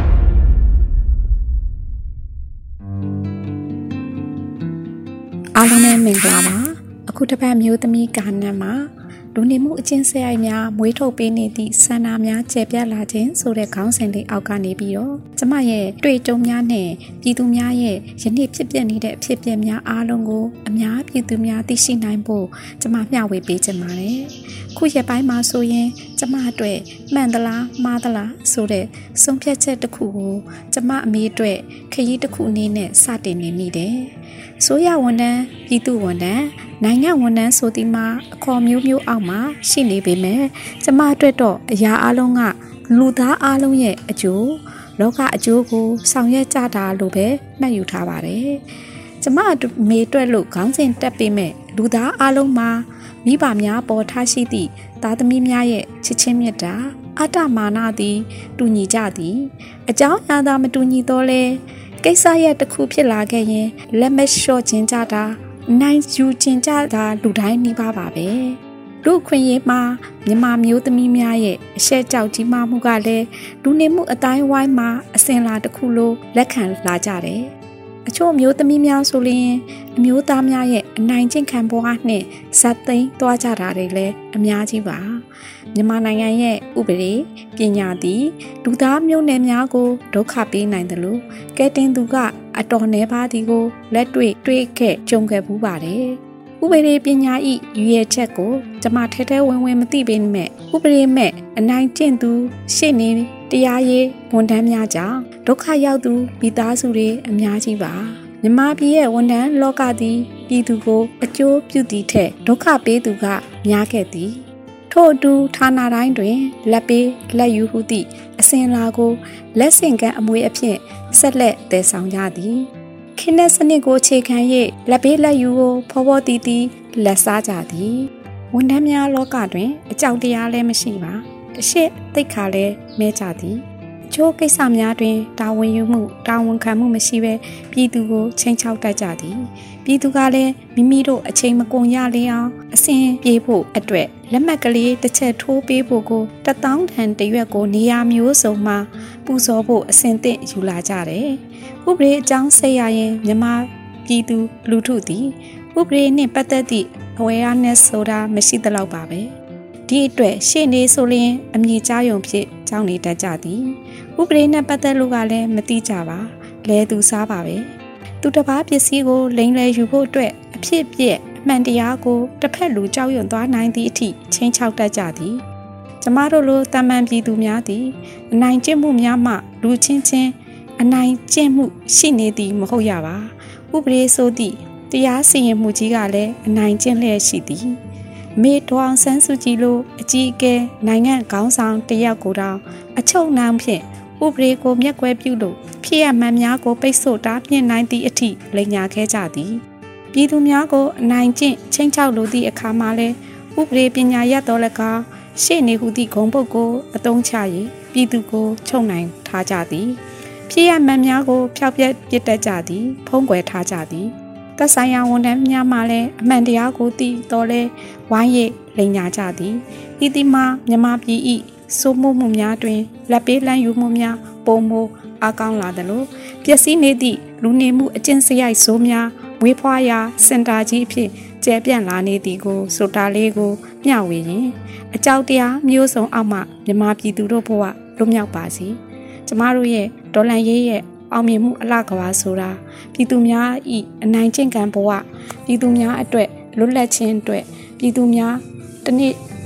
အားလုံးပဲမင်္ဂလာပါအခုတစ်ပတ်မျိုးသမီးကာနတ်မှာလူနေမှုအချင်းစရိုက်များမွေးထုတ်ပေးနေသည့်ဆန္ဒများကျယ်ပြန့်လာခြင်းဆိုတဲ့ခေါင်းစဉ်လေးအောက်ကနေပြီးတော့ကျမရဲ့တွေ့ကြုံများနဲ့ပြည်သူများရဲ့ယနေ့ဖြစ်ပျက်နေတဲ့အဖြစ်အပျက်များအားလုံးကိုအများပြည်သူများသိရှိနိုင်ဖို့ကျမမျှဝေပေးချင်ပါတယ်။ခုရက်ပိုင်းမှာဆိုရင်ကျမအတွက်မှန်သလားမှားသလားဆိုတဲ့ဆုံးဖြတ်ချက်တစ်ခုကိုကျမအမေအတွက်ခရီးတစ်ခုအနေနဲ့စတင်နေမိတယ်။ဆိုရဝန်ထမ်းပြည်သူဝန်ထမ်းနိုင်ငံဝန်ထမ်းဆိုဒီမှာအခေါ်မျိုးမျိုးအောက်မှာရှိနေပေမဲ့ကျမအတွက်တော့အရာအလုံးကလူသားအလုံးရဲ့အကျိုးလောကအကျိုးကိုဆောင်ရွက်ကြတာလို့ပဲမှတ်ယူထားပါတယ်။ကျမမေအတွက်လို့ခေါင်းစဉ်တက်ပေးမဲ့လူသားအလုံးမှာမိဘများပေါ်ထားရှိသည့်သားသမီးများရဲ့ချစ်ချင်းမြတ်တာအတ္တမာနသည်တူညီကြသည်အကြောင်းအရာသာမတူညီတော့လဲကိစ္စရဲ့တစ်ခုဖြစ်လာခဲ့ရင်လက်မလျှော့ခြင်းကြတာနိုင်ယူခြင်းကြတာလူတိုင်းနှိပါပါပဲလူခွင့်ရေးမှာမြန်မာမျိုးသမီးများရဲ့အရှက်ကြောက်ကြီးမှမှုကလည်းလူနေမှုအတိုင်းဝိုင်းမှာအစဉ်လာတစ်ခုလိုလက်ခံလာကြတယ်အချို့မျိုးသမီးများဆိုရင်အမျိုးသားများရဲ့အနိုင်ကျင့်ခံဘဝနဲ့ဇက်သိမ်းသွားကြတာတွေလည်းအများကြီးပါမြန်မာနိုင်ငံရဲ့ဥပဒေပညာသည်လူသားမျိုးနွယ်များကိုဒုက္ခပေးနိုင်တယ်လို့ကဲတင်သူကအတော်နှဲပါသည်ကိုလက်တွေ့တွေ့ခဲ့ကြုံခဲ့ဘူးပါတယ်ဥပဒေပညာဤရွေချက်ကိုကျမထဲထဲဝင်ဝင်မသိပေမဲ့ဥပဒေမဲ့အနိုင်ကျင့်သူရှေ့နေတရားရေးဝန်ထမ်းများကြောင့်ဒုက္ခရောက်သူမိသားစုတွေအများကြီးပါမြမပြည်ရဲ့ဝန်ထမ်းလောကသည်ပြည်သူကိုအကျိုးပြုသည့်ထက်ဒုက္ခပေးသူကများခဲ့သည်ထို့အတူဌာနတိုင်းတွင်လက်ပေးလက်ယူဟုသည့်အစဉ်လာကိုလက်ဆင့်ကမ်းအမွေအဖြစ်ဆက်လက်တည်ဆောင်ကြသည်ခင်းတဲ့စနစ်ကိုအခြေခံ၍လက်ပေးလက်ယူကိုဖော်ဖော်တီးတီးလက်စားကြသည်ဝန်ထမ်းများလောကတွင်အကြောက်တရားလည်းမရှိပါအရှိသိက္ခာလည်းမဲကြသည်အချို့ကိစ္စများတွင်တာဝန်ယူမှုတာဝန်ခံမှုမရှိဘဲပြည်သူကိုချိန်ချောက်တတ်ကြသည်ပြည်သူကလည်းမိမိတို့အချိန်မကုန်ရလေအောင်အစဉ်ပြေဖို့အတွက်လက်မှတ်ကလေးတစ်ချက်ထိုးပေးဖို့ကိုတသောင်းတန်တရွက်ကိုနေရာမျိုးစုံမှာပူဇော်ဖို့အစဉ်သင့်ယူလာကြတယ်ဥပဒေအကြောင်းဆက်ရရင်မြန်မာပြည်သူလူထုသည်ဥပဒေနှင့်ပတ်သက်သည့် awareness ဆိုတာမရှိသလောက်ပါပဲဒီအတွက်ရှေ့နေဆိုရင်အမြင်ကြားယုံဖြစ်ကြောင်းနေတတ်ကြသည်ဥပဒေနဲ့ပတ်သက်လို့ကလည်းမသိကြပါလဲသူစားပါပဲသူတစ်ပါးပစ္စည်းကိုလိမ်လည်ယူဖို့အတွက်အဖြစ်ပြက်အမှန်တရားကိုတစ်ဖက်လူကြောက်ရွံ့သွားနိုင်သည့်အထိချင်းချောက်တတ်ကြသည်ကျမတို့လိုတာမန်ပြည်သူများသည်အနိုင်ကျင့်မှုများမှလူချင်းချင်းအနိုင်ကျင့်မှုရှိနေသည်မဟုတ်ရပါဥပဒေဆိုသည့်တရားစီရင်မှုကြီးကလည်းအနိုင်ကျင့်လျက်ရှိသည်မေတော်အောင်ဆန်းစုကြည်လိုအကြီးအကဲနိုင်ငံခေါင်းဆောင်တယောက်ကိုတောင်အချုပ်နှောင်ဖြင့်ဥပဒေကိုမျက်ကွယ်ပြုလို့ဖြစ်ရမှန်များကိုပိတ်ဆို့တားမြစ်နိုင်သည့်အထိလိမ်ညာခဲ့ကြသည်ပြည်သူများကိုအနိုင်ကျင့်ချင်းချောက်လိုသည့်အခါမှာလဲဥပဒေပညာရတော်လည်းကောင်းရှေ့နေဟုသည့်ဂုဏ်ပုဒ်ကိုအသုံးချ၍ပြည်သူကိုချုပ်နိုင်ထားကြသည်ဖြစ်ရမှန်များကိုဖျောက်ပြက်ပစ်တတ်ကြသည်ဖုံးကွယ်ထားကြသည်သက်ဆိုင်ရာဝန်ထမ်းများမှလည်းအမှန်တရားကိုသိတော်လဲဝိုင်းရိပ်လိမ်ညာကြသည်ဤသည်မှာမြမပြည်ဤစိုးမိုးမှုများတွင်လက်ပေးလမ်းယူမှုများပုံမိုးအကောင်းလာသလိုပျက်စီးနေသည့်လူနေမှုအကျင့်စရိုက်ဆိုးများဝေးဖွားရာစင်တာကြီးအဖြစ်ကျဲပြန့်လာနေသည်ကိုဆိုတာလေးကိုမျှဝေရင်အကြောက်တရားမျိုးစုံအောက်မှမြမပြည်သူတို့ဘဝလွတ်မြောက်ပါစေကျမတို့ရဲ့ဒေါ်လန်ရေးရဲ့အောင်မြင်မှုအလှကဘာဆိုတာပြည်သူများဤအနိုင်ကျင့်ခံဘဝပြည်သူများအတွက်လွတ်လပ်ခြင်းအတွက်ပြည်သူများတနေ့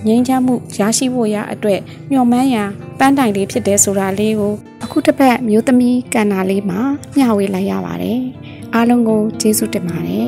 ငြိမ်းချမ်းမှုရရှိဖို့ရအတွက်မျှော်မှန်းရာပန်းတိုင်လေးဖြစ်တဲ့ဆိုတာလေးကိုအခုတစ်ပတ်မျိုးသမီးကဏ္ဍလေးမှာမျှဝေလိုက်ရပါတယ်အားလုံးကိုကျေးဇူးတင်ပါတယ်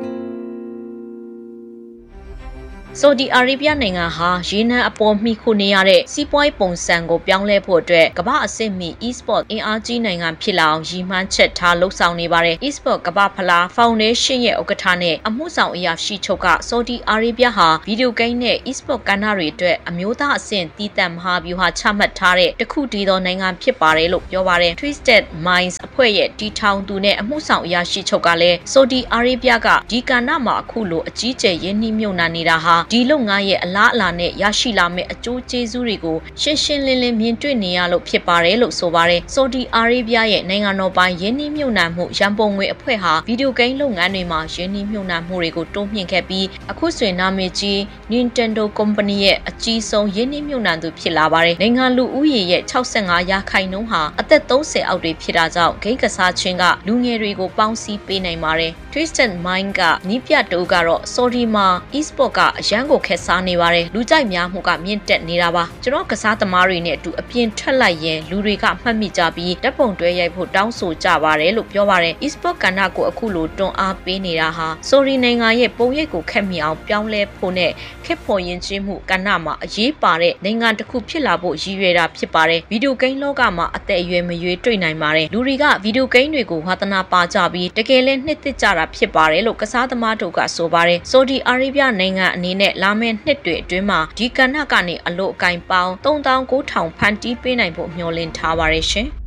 ဆော်ဒီအာရေဗျနိုင်ငံဟာရေနံအပေါ်မှီခိုနေရတဲ့စီးပွားရေးပုံစံကိုပြောင်းလဲဖို့အတွက်ကမ္ဘာအဆင့်မီ e-sport အင်အားကြီးနိုင်ငံဖြစ်လာအောင်ရည်မှန်းချက်ထားလှုပ်ဆောင်နေပါတယ် e-sport ကမ္ဘာဖလားဖောင်ဒေးရှင်းရဲ့ဥက္ကဋ္ဌနဲ့အမှုဆောင်အရာရှိချုပ်ကဆော်ဒီအာရေဗျဟာဗီဒီယိုဂိမ်းနဲ့ e-sport ကဏ္ဍတွေအတွက်အမျိုးသားအဆင့်တည်တံ့မဟာဗျူဟာချမှတ်ထားတဲ့တခုတည်းသောနိုင်ငံဖြစ်ပါတယ်လို့ပြောပါတယ် Twisted Minds အဖွဲ့ရဲ့တီထောင်သူနဲ့အမှုဆောင်အရာရှိချုပ်ကလည်းဆော်ဒီအာရေဗျကဒီကဏ္ဍမှာအခုလိုအကြီးကျယ်ရင်းနှီးမြှုပ်နှံနေတာဟာဒီလုပ်ငန်းရဲ့အလားအလာနဲ့ရရှိလာမယ့်အကျိုးကျေးဇူးတွေကိုရှင်းရှင်းလင်းလင်းမြင်တွေ့နေရလို့ဖြစ်ပါတယ်လို့ဆိုပါတယ်ဆော်ဒီအာရေဗျရဲ့နိုင်ငံတော်ပိုင်ယင်းနှိမ့်မြုံနှံမှုရန်ပုံငွေအဖွဲ့ဟာဗီဒီယိုဂိမ်းလုပ်ငန်းတွေမှာယင်းနှိမ့်မြုံနှံမှုတွေကိုတိုးမြှင့်ခဲ့ပြီးအခုဆိုရင်နာမည်ကြီး Nintendo Company ရဲ့အကြီးဆုံးယင်းနှိမ့်မြုံနှံသူဖြစ်လာပါတယ်နိုင်ငံလူဦးရေရဲ့၆၅ရာခိုင်နှုန်းဟာအသက်၃၀အောက်တွေဖြစ်တာကြောင့်ဂိမ်းကစားခြင်းကလူငယ်တွေကိုပေါင်းစည်းပေးနိုင်ပါတယ် Twisted Mind ကနီးပြတိုးကတော့ဆော်ဒီမှာ e-sport ကအရန်ကိုခက်စားနေပါတယ်လူကြိုက်များမှုကမြင့်တက်နေတာပါကျွန်တော်ကစားသမားတွေနဲ့အတူအပြင်ထွက်လိုက်ရင်လူတွေကမှတ်မိကြပြီးဓာတ်ပုံတွဲရိုက်ဖို့တောင်းဆိုကြပါတယ်လို့ပြောပါတယ် e-sport ကဏ္ဍကိုအခုလိုတွန်းအားပေးနေတာဟာဆိုရီနိုင်ငံရဲ့ပုံရိပ်ကိုခက်မိအောင်ပြောင်းလဲဖို့နဲ့ခက်ဖို့ယဉ်ကျေးမှုကဏ္ဍမှာအရေးပါတဲ့နိုင်ငံတစ်ခုဖြစ်လာဖို့ရည်ရွယ်တာဖြစ်ပါတယ်ဗီဒီယိုဂိမ်းလောကမှာအသက်အရွယ်မရွေးတွေ့နိုင်ပါတယ်လူတွေကဗီဒီယိုဂိမ်းတွေကိုဝါသနာပါကြပြီးတကယ်လည်းနှစ်သက်ကြတာဖြစ်ပါတယ်လို့ကစားသမားတို့ကဆိုပါတယ်ဆော်ဒီအာရေဗျနိုင်ငံအနေနဲ့လာမယ့်နှစ်တွေအတွင်းမှာဒီကဏ္ဍကနေအလို့အကင်ပေါင်း၃သောင်း၉ထောင်ဖန်တီးပေးနိုင်ဖို့မျှော်လင့်ထားပါတယ်ရှင်။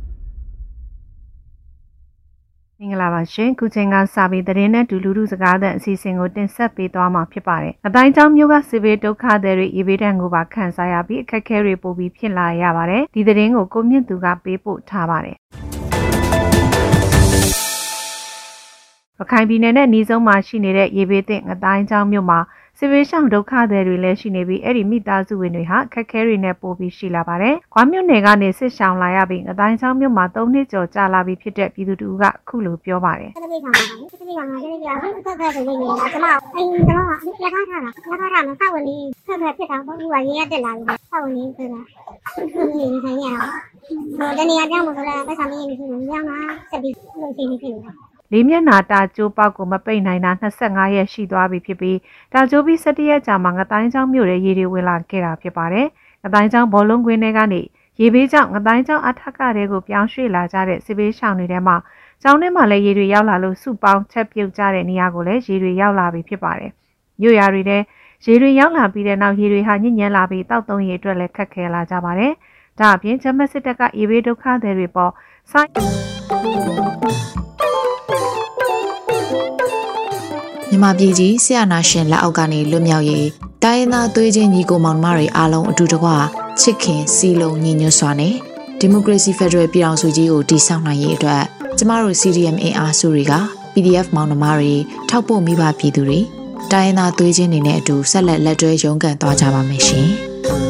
မင်္ဂလာပါရှင်။ခုချိန်ကစာပေသတင်းနဲ့ဒူလူလူစကားသံအစီအစဉ်ကိုတင်ဆက်ပေးသွားမှာဖြစ်ပါတယ်။အတိုင်းကျောင်းမျိုးကစစ်ဘေးဒုက္ခသည်တွေရေဘေးဒဏ်ကိုပါခံစားရပြီးအခက်အခဲတွေပိုပြီးဖြစ်လာရပါတယ်။ဒီသတင်းကိုကိုမြင့်သူကပေးပို့ထားပါတယ်။ရခိုင်ပြည်နယ်နဲ့ညီဆုံးမှာရှိနေတဲ့ရေဘေးသင့်အတိုင်းကျောင်းမျိုးမှာစစ်ဘေးရှောင်ဒုက္ခသည်တွေလည်းရှိနေပြီးအဲ့ဒီမိသားစုဝင်တွေဟာခက်ခဲတွေနဲ့ပို့ပြီးရှိလာပါတယ်။ခွာမြို့နယ်ကနေစစ်ရှောင်လာရပြီးအတိုင်းချောင်းမြို့မှာသုံးနှစ်ကျော်ကြာလာပြီးဖြစ်တဲ့ပြည်သူတို့ကအခုလိုပြောပါတယ်။စစ်ဘေးရှောင်ပါစစ်ဘေးရှောင်ပါစစ်ဘေးရှောင်ပါဆက်ဆက်ဆိုနေနေတာကျွန်မအိမ်တော့လက်ထားထားတာလက်ထားထားမှာစောက်ဝင်လေးဆက်ဆက်ဖြစ်တာပေါ့ဒီကရေရတက်လာပြီစောက်ဝင်လေးဆိုတာဒီနေဆိုင်ရအောင်ဒီနေရာကြောင်းမှာဆိုတာပတ်စာမင်းနေပြီညောင်းတာဆက်ပြီးလို့ရှိနေပြီလေးမျက်နှာတာကျိုးပေါက်ကိုမပိတ်နိုင်တာ၂၅ရက်ရှိသွားပြီဖြစ်ပြီးတာကျိုးပြီး၁၁ရက်ကြာမှငတိုင်းချောင်းမြို့ရဲ့ရေတွေဝင်လာခဲ့တာဖြစ်ပါတယ်။ငတိုင်းချောင်းဘောလုံးကွင်းထဲကနေရေဘေးကြောင့်ငတိုင်းချောင်းအထက်ကတွေကိုပြောင်းရွှေ့လာကြတဲ့စစ်ဘေးရှောင်တွေထဲမှာကျောင်းထဲမှာလည်းရေတွေရောက်လာလို့စုပေါင်းချက်ပြုတ်ကြတဲ့နေရာကိုလည်းရေတွေရောက်လာပြီဖြစ်ပါတယ်။မြို့ရွာတွေထဲရေတွေရောက်လာပြီးတဲ့နောက်ရေတွေဟာညစ်ညမ်းလာပြီးတောက်သုံးရေအတွက်လည်းခက်ခဲလာကြပါတယ်။ဒါအပြင်ဂျမတ်စစ်တပ်ကရေဘေးဒုက္ခသည်တွေပေါ်စိုင်းမြန်မာပြည်ကြီးဆရာနာရှင်လက်အောက်ကနေလွတ်မြောက်ရေးတိုင်းရင်းသားသွေးချင်းညီကိုမောင်နှမတွေအားလုံးအတူတကွချစ်ခင်စီလုံးညီညွတ်စွာနဲ့ဒီမိုကရေစီဖက်ဒရယ်ပြည်ထောင်စုကြီးကိုတည်ဆောက်နိုင်ရေးအတွက်ကျမတို့ စီ ဒီ အမ် အင်အားစုတွေက ပီ ဒီ အက်ဖ် မောင်နှမတွေထောက်ပို့မိဘပြည်သူတွေတိုင်းရင်းသားသွေးချင်းတွေနဲ့အတူဆက်လက်လက်တွဲရုန်းကန်သွားကြပါမယ်ရှင်။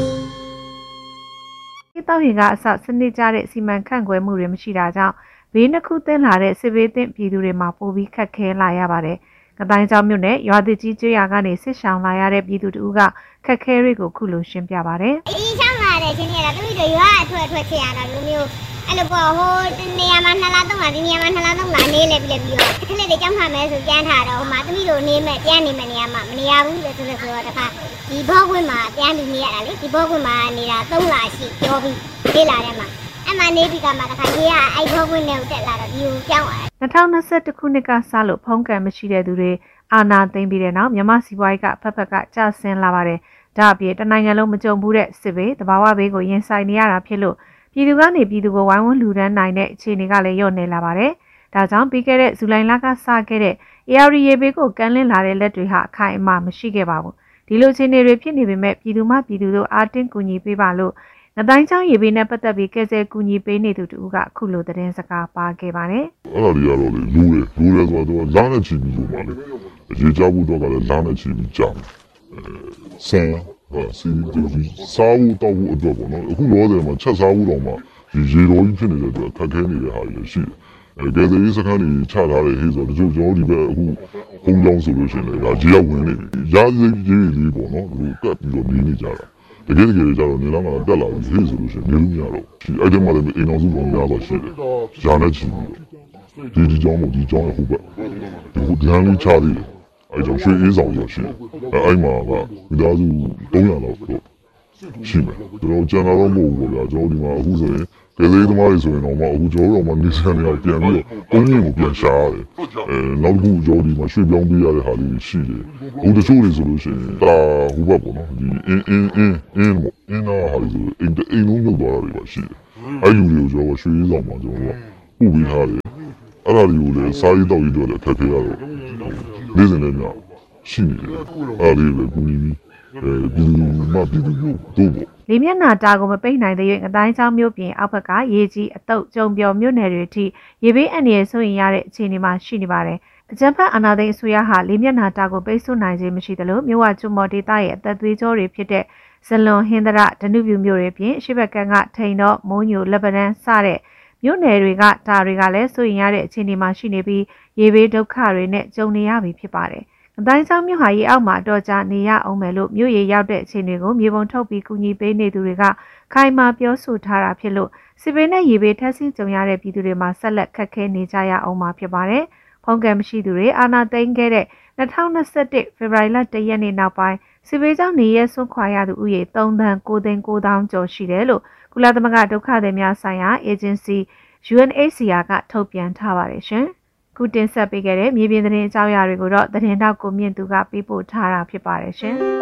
ဒီတော့ရင်ကအစစနစ်ကြတဲ့စီမံခန့်ခွဲမှုတွေမရှိတာကြောင့်ဘေးနှစ်ခုသင်းလာတဲ့စစ်ဘေးသင့်ပြည်သူတွေမှာပိုပြီးခက်ခဲလာရပါတယ်။ကတိုင်းကျောင်းမြို့နယ်ရွာသစ်ကြီးကျွော်ကနေစစ်ရှောင်လာရတဲ့ပြည်သူတို့ကခက်ခဲတွေကိုခုလိုရှင်းပြပါဗျ။အင်းချောင်းလာတဲ့ချင်းတွေကသူတို့ရွာအထွက်အထွက်ချရတာလူမျိုးအဲ့လိုပေါ့ဟိုနေရာမှာနှစ်လားသုံးလားဒီနေရာမှာနှစ်လားသုံးလားနေလေပြီးလေပြီးတော့ခက်ခဲတွေကြောင်းထားမယ်ဆိုပြန်ထားတော့ဟိုမှာသမီးတို့နေမဲ့ပြန်နေမဲ့နေရာမှာမနေရဘူးလေဆိုလို့ဆိုတော့တခါဒီဘောကွင်းမှာပြန်ပြီးနေရတာလေဒီဘောကွင်းမှာနေတာသုံးလားရှိပြောပြီးလေးလာတဲ့မှာအမှနေပြီးကမှတခါကြီးကအဲ့ဘောကွင်းနဲ့တက်လာတော့ဒီကိုကြောင်းလာ၂၀၂၁ခုနှစ်ကစလို့ဖုံးကန်မရှိတဲ့သူတွေအာဏာသိမ်းပြီးတဲ့နောက်မြန်မာစီးပွားရေးကဖက်ဖက်ကကျဆင်းလာပါတယ်။ဒါအပြင်တနိုင်ငံလုံးမကြုံဘူးတဲ့စစ်ဘေးတဘာဝဘေးကိုရင်ဆိုင်နေရတာဖြစ်လို့ပြည်သူကနေပြည်သူကိုဝိုင်းဝန်းလူဒန်းနိုင်တဲ့အခြေအနေကလည်းညော့နေလာပါတယ်။ဒါကြောင့်ပြီးခဲ့တဲ့ဇူလိုင်လကစခဲ့တဲ့ အေ အာ ရီ ရေဘေးကိုကမ်းလှမ်းလာတဲ့လက်တွေဟာအခိုင်အမာမရှိခဲ့ပါဘူး။ဒီလိုအခြေအနေတွေဖြစ်နေပေမဲ့ပြည်သူမှပြည်သူတို့အားတင်းကူညီပေးပါလို့ငတိုင်းချောင်းရေဘေးနဲ့ပတ်သက်ပြီးကဲဆဲကူညီပေးနေသူတူကအခုလိုသတင်းစကားပါခဲ့ပါတယ်။အဲ့ဒါတွေကတော့လေလူတယ်လူတယ်ဆိုတော့လာနဲ့ချီပြီးလို့ပါလေ။ရေချောက်ဖို့တော့ကလည်းလာနဲ့ချီပြီးကြာတယ်။ဆန်ဟာစီဒီစားဖို့တောက်ဖို့အတွက်ပေါ့နော်။အခုလောတယ်မှာချက်စားဖို့တော့မှရေတော်ကြီးဖြစ်နေတဲ့အတွက်ခက်ခဲနေတဲ့ဟာတွေရှိတယ်။ကယ်ဆယ်ရေးစခန်းတွေချထားတဲ့ဟေးဆိုတော့ကျွန်တော်ဒီဘက်အခုဘုံကြောင်းဆိုလို့ရှိရင်လည်းဒါရေရောက်ဝင်နေပြီရာဇကြီးလေးပေါ့နော်သူကတ်ပြီးတော့နေနေကြတာတကယ်တကယ်ကြတော့နေလာမှာတက်လာပြီဟေးဆိုလို့ရှိရင်နေလို့မရတော့အဲ့ဒီမှာလည်းအိမ်အောင်စုကောင်များတော့ရှိတယ်ရာနဲ့ချီပြီးဒီဒီကြောင်းမို့ဒီကြောင်းရဲ့ဟိုဘက်ဒီဒန်းလေးချသေးတယ်အဲ့ကြောင့်ရွှေအေးဆောင်ရရှိတယ်အဲ့မှာကမိသားစုသုံးရာလောက်တော့ရှိမယ်ကျွန်တော်ကျန်တာတော့မဟုတ်ဘူးဗျာကျွန်တော်ဒီမှာအခုဆိုရင်ကလေးသမားတွေဆိုရင်တော့မအခုကျွန်တော်တို့မှနေစံနေအောင်ပြန်ပြီးတော့ပုံရင်းကိုပြန်ရှာရတယ်အဲနောက်တစ်ခုကျွန်တော်ဒီမှာရွှေပြောင်းပေးရတဲ့ဟာလေးရှိတယ်ဟိုတချို့တွေဆိုလို့ရှိရင်ဒါဟိုဘက်ပေါ့နော်ဒီအင်းအင်းအင်းအင်းပေါ့အင်းနာဟာလေးဆိုအိမ်အိမ်လုံးလောက်သွားတာတွေပါရှိတယ်အဲ့လူတွေကိုကျွန်တော်ရွှေရေးဆောင်မှာကျွန်တော်ကပို့ပေးထားတယ်အဲ့ဒါတွေကိုလည်းစားရေးတောက်ရေးတော့လည်းခက်ခဲရတော့နေစံလည်းများရှိနေတယ်အဲ့ဒီလည်းကိုကြီးအဲဒီမှာပြည်သူတို့ပေါ့လေမျက်နှာတာကိုမပိတ်နိုင်တဲ့၍ငတိုင်းချောင်းမြို့ပြင်အောက်ဘက်ကရေကြီးအတုပ်ကြုံပြော်မြို့နယ်တွေထိရေဘေးအန္တရာယ်ဆိုရင်ရတဲ့အခြေအနေမှာရှိနေပါတယ်။အကြမ်းဖက်အာဏာသိမ်းအစိုးရဟာလေမျက်နှာတာကိုပိတ်ဆို့နိုင်ခြင်းမရှိသလိုမြို့ဝကျွမော်ဒေသရဲ့အသက်သွေးကြောတွေဖြစ်တဲ့ဇလွန်ဟင်းသရဒနုပြူမြို့တွေပြင်ရှေ့ဘက်ကကထိန်တော့မိုးညိုလက်ပတန်းစတဲ့မြို့နယ်တွေကဒါတွေကလည်းဆိုရင်ရတဲ့အခြေအနေမှာရှိနေပြီးရေဘေးဒုက္ခတွေနဲ့ကြုံနေရပြီဖြစ်ပါတယ်။အတိုင်းချောင်းမြို့ဟာရေအောက်မှာတော့ကြာနေရအောင်မယ်လို့မြို့ရေရောက်တဲ့အခြေအနေကိုမြေပုံထုတ်ပြီးကူညီပေးနေသူတွေကခိုင်မာပြောဆိုထားတာဖြစ်လို့စစ်ဘေးနဲ့ရေဘေးထပ်ဆင့်ကြုံရတဲ့ပြည်သူတွေမှာဆက်လက်ခက်ခဲနေကြရအောင်မှာဖြစ်ပါတယ်။ဖုံးကံမရှိသူတွေအာဏာသိမ်းခဲ့တဲ့၂၀၂၁ဖေဖော်ဝါရီလ၁ရက်နေ့နောက်ပိုင်းစစ်ဘေးကြောင့်နေရဲဆွန့်ခွာရသူဥယေ၃သန်း၉သိန်း၉သောင်းကျော်ရှိတယ်လို့ကုလသမဂ္ဂဒုက္ခသည်များဆိုင်ရာအေဂျင်စီ U N H C R ကထုတ်ပြန်ထားပါတယ်ရှင်။ခုတင်ဆက်ပေးခဲ့တဲ့မြေပြင်သတင်းအကြောင်းအရာတွေကိုတော့သတင်းတောက်ကိုမြင့်သူကပေးပို့ထားတာဖြစ်ပါတယ်ရှင်။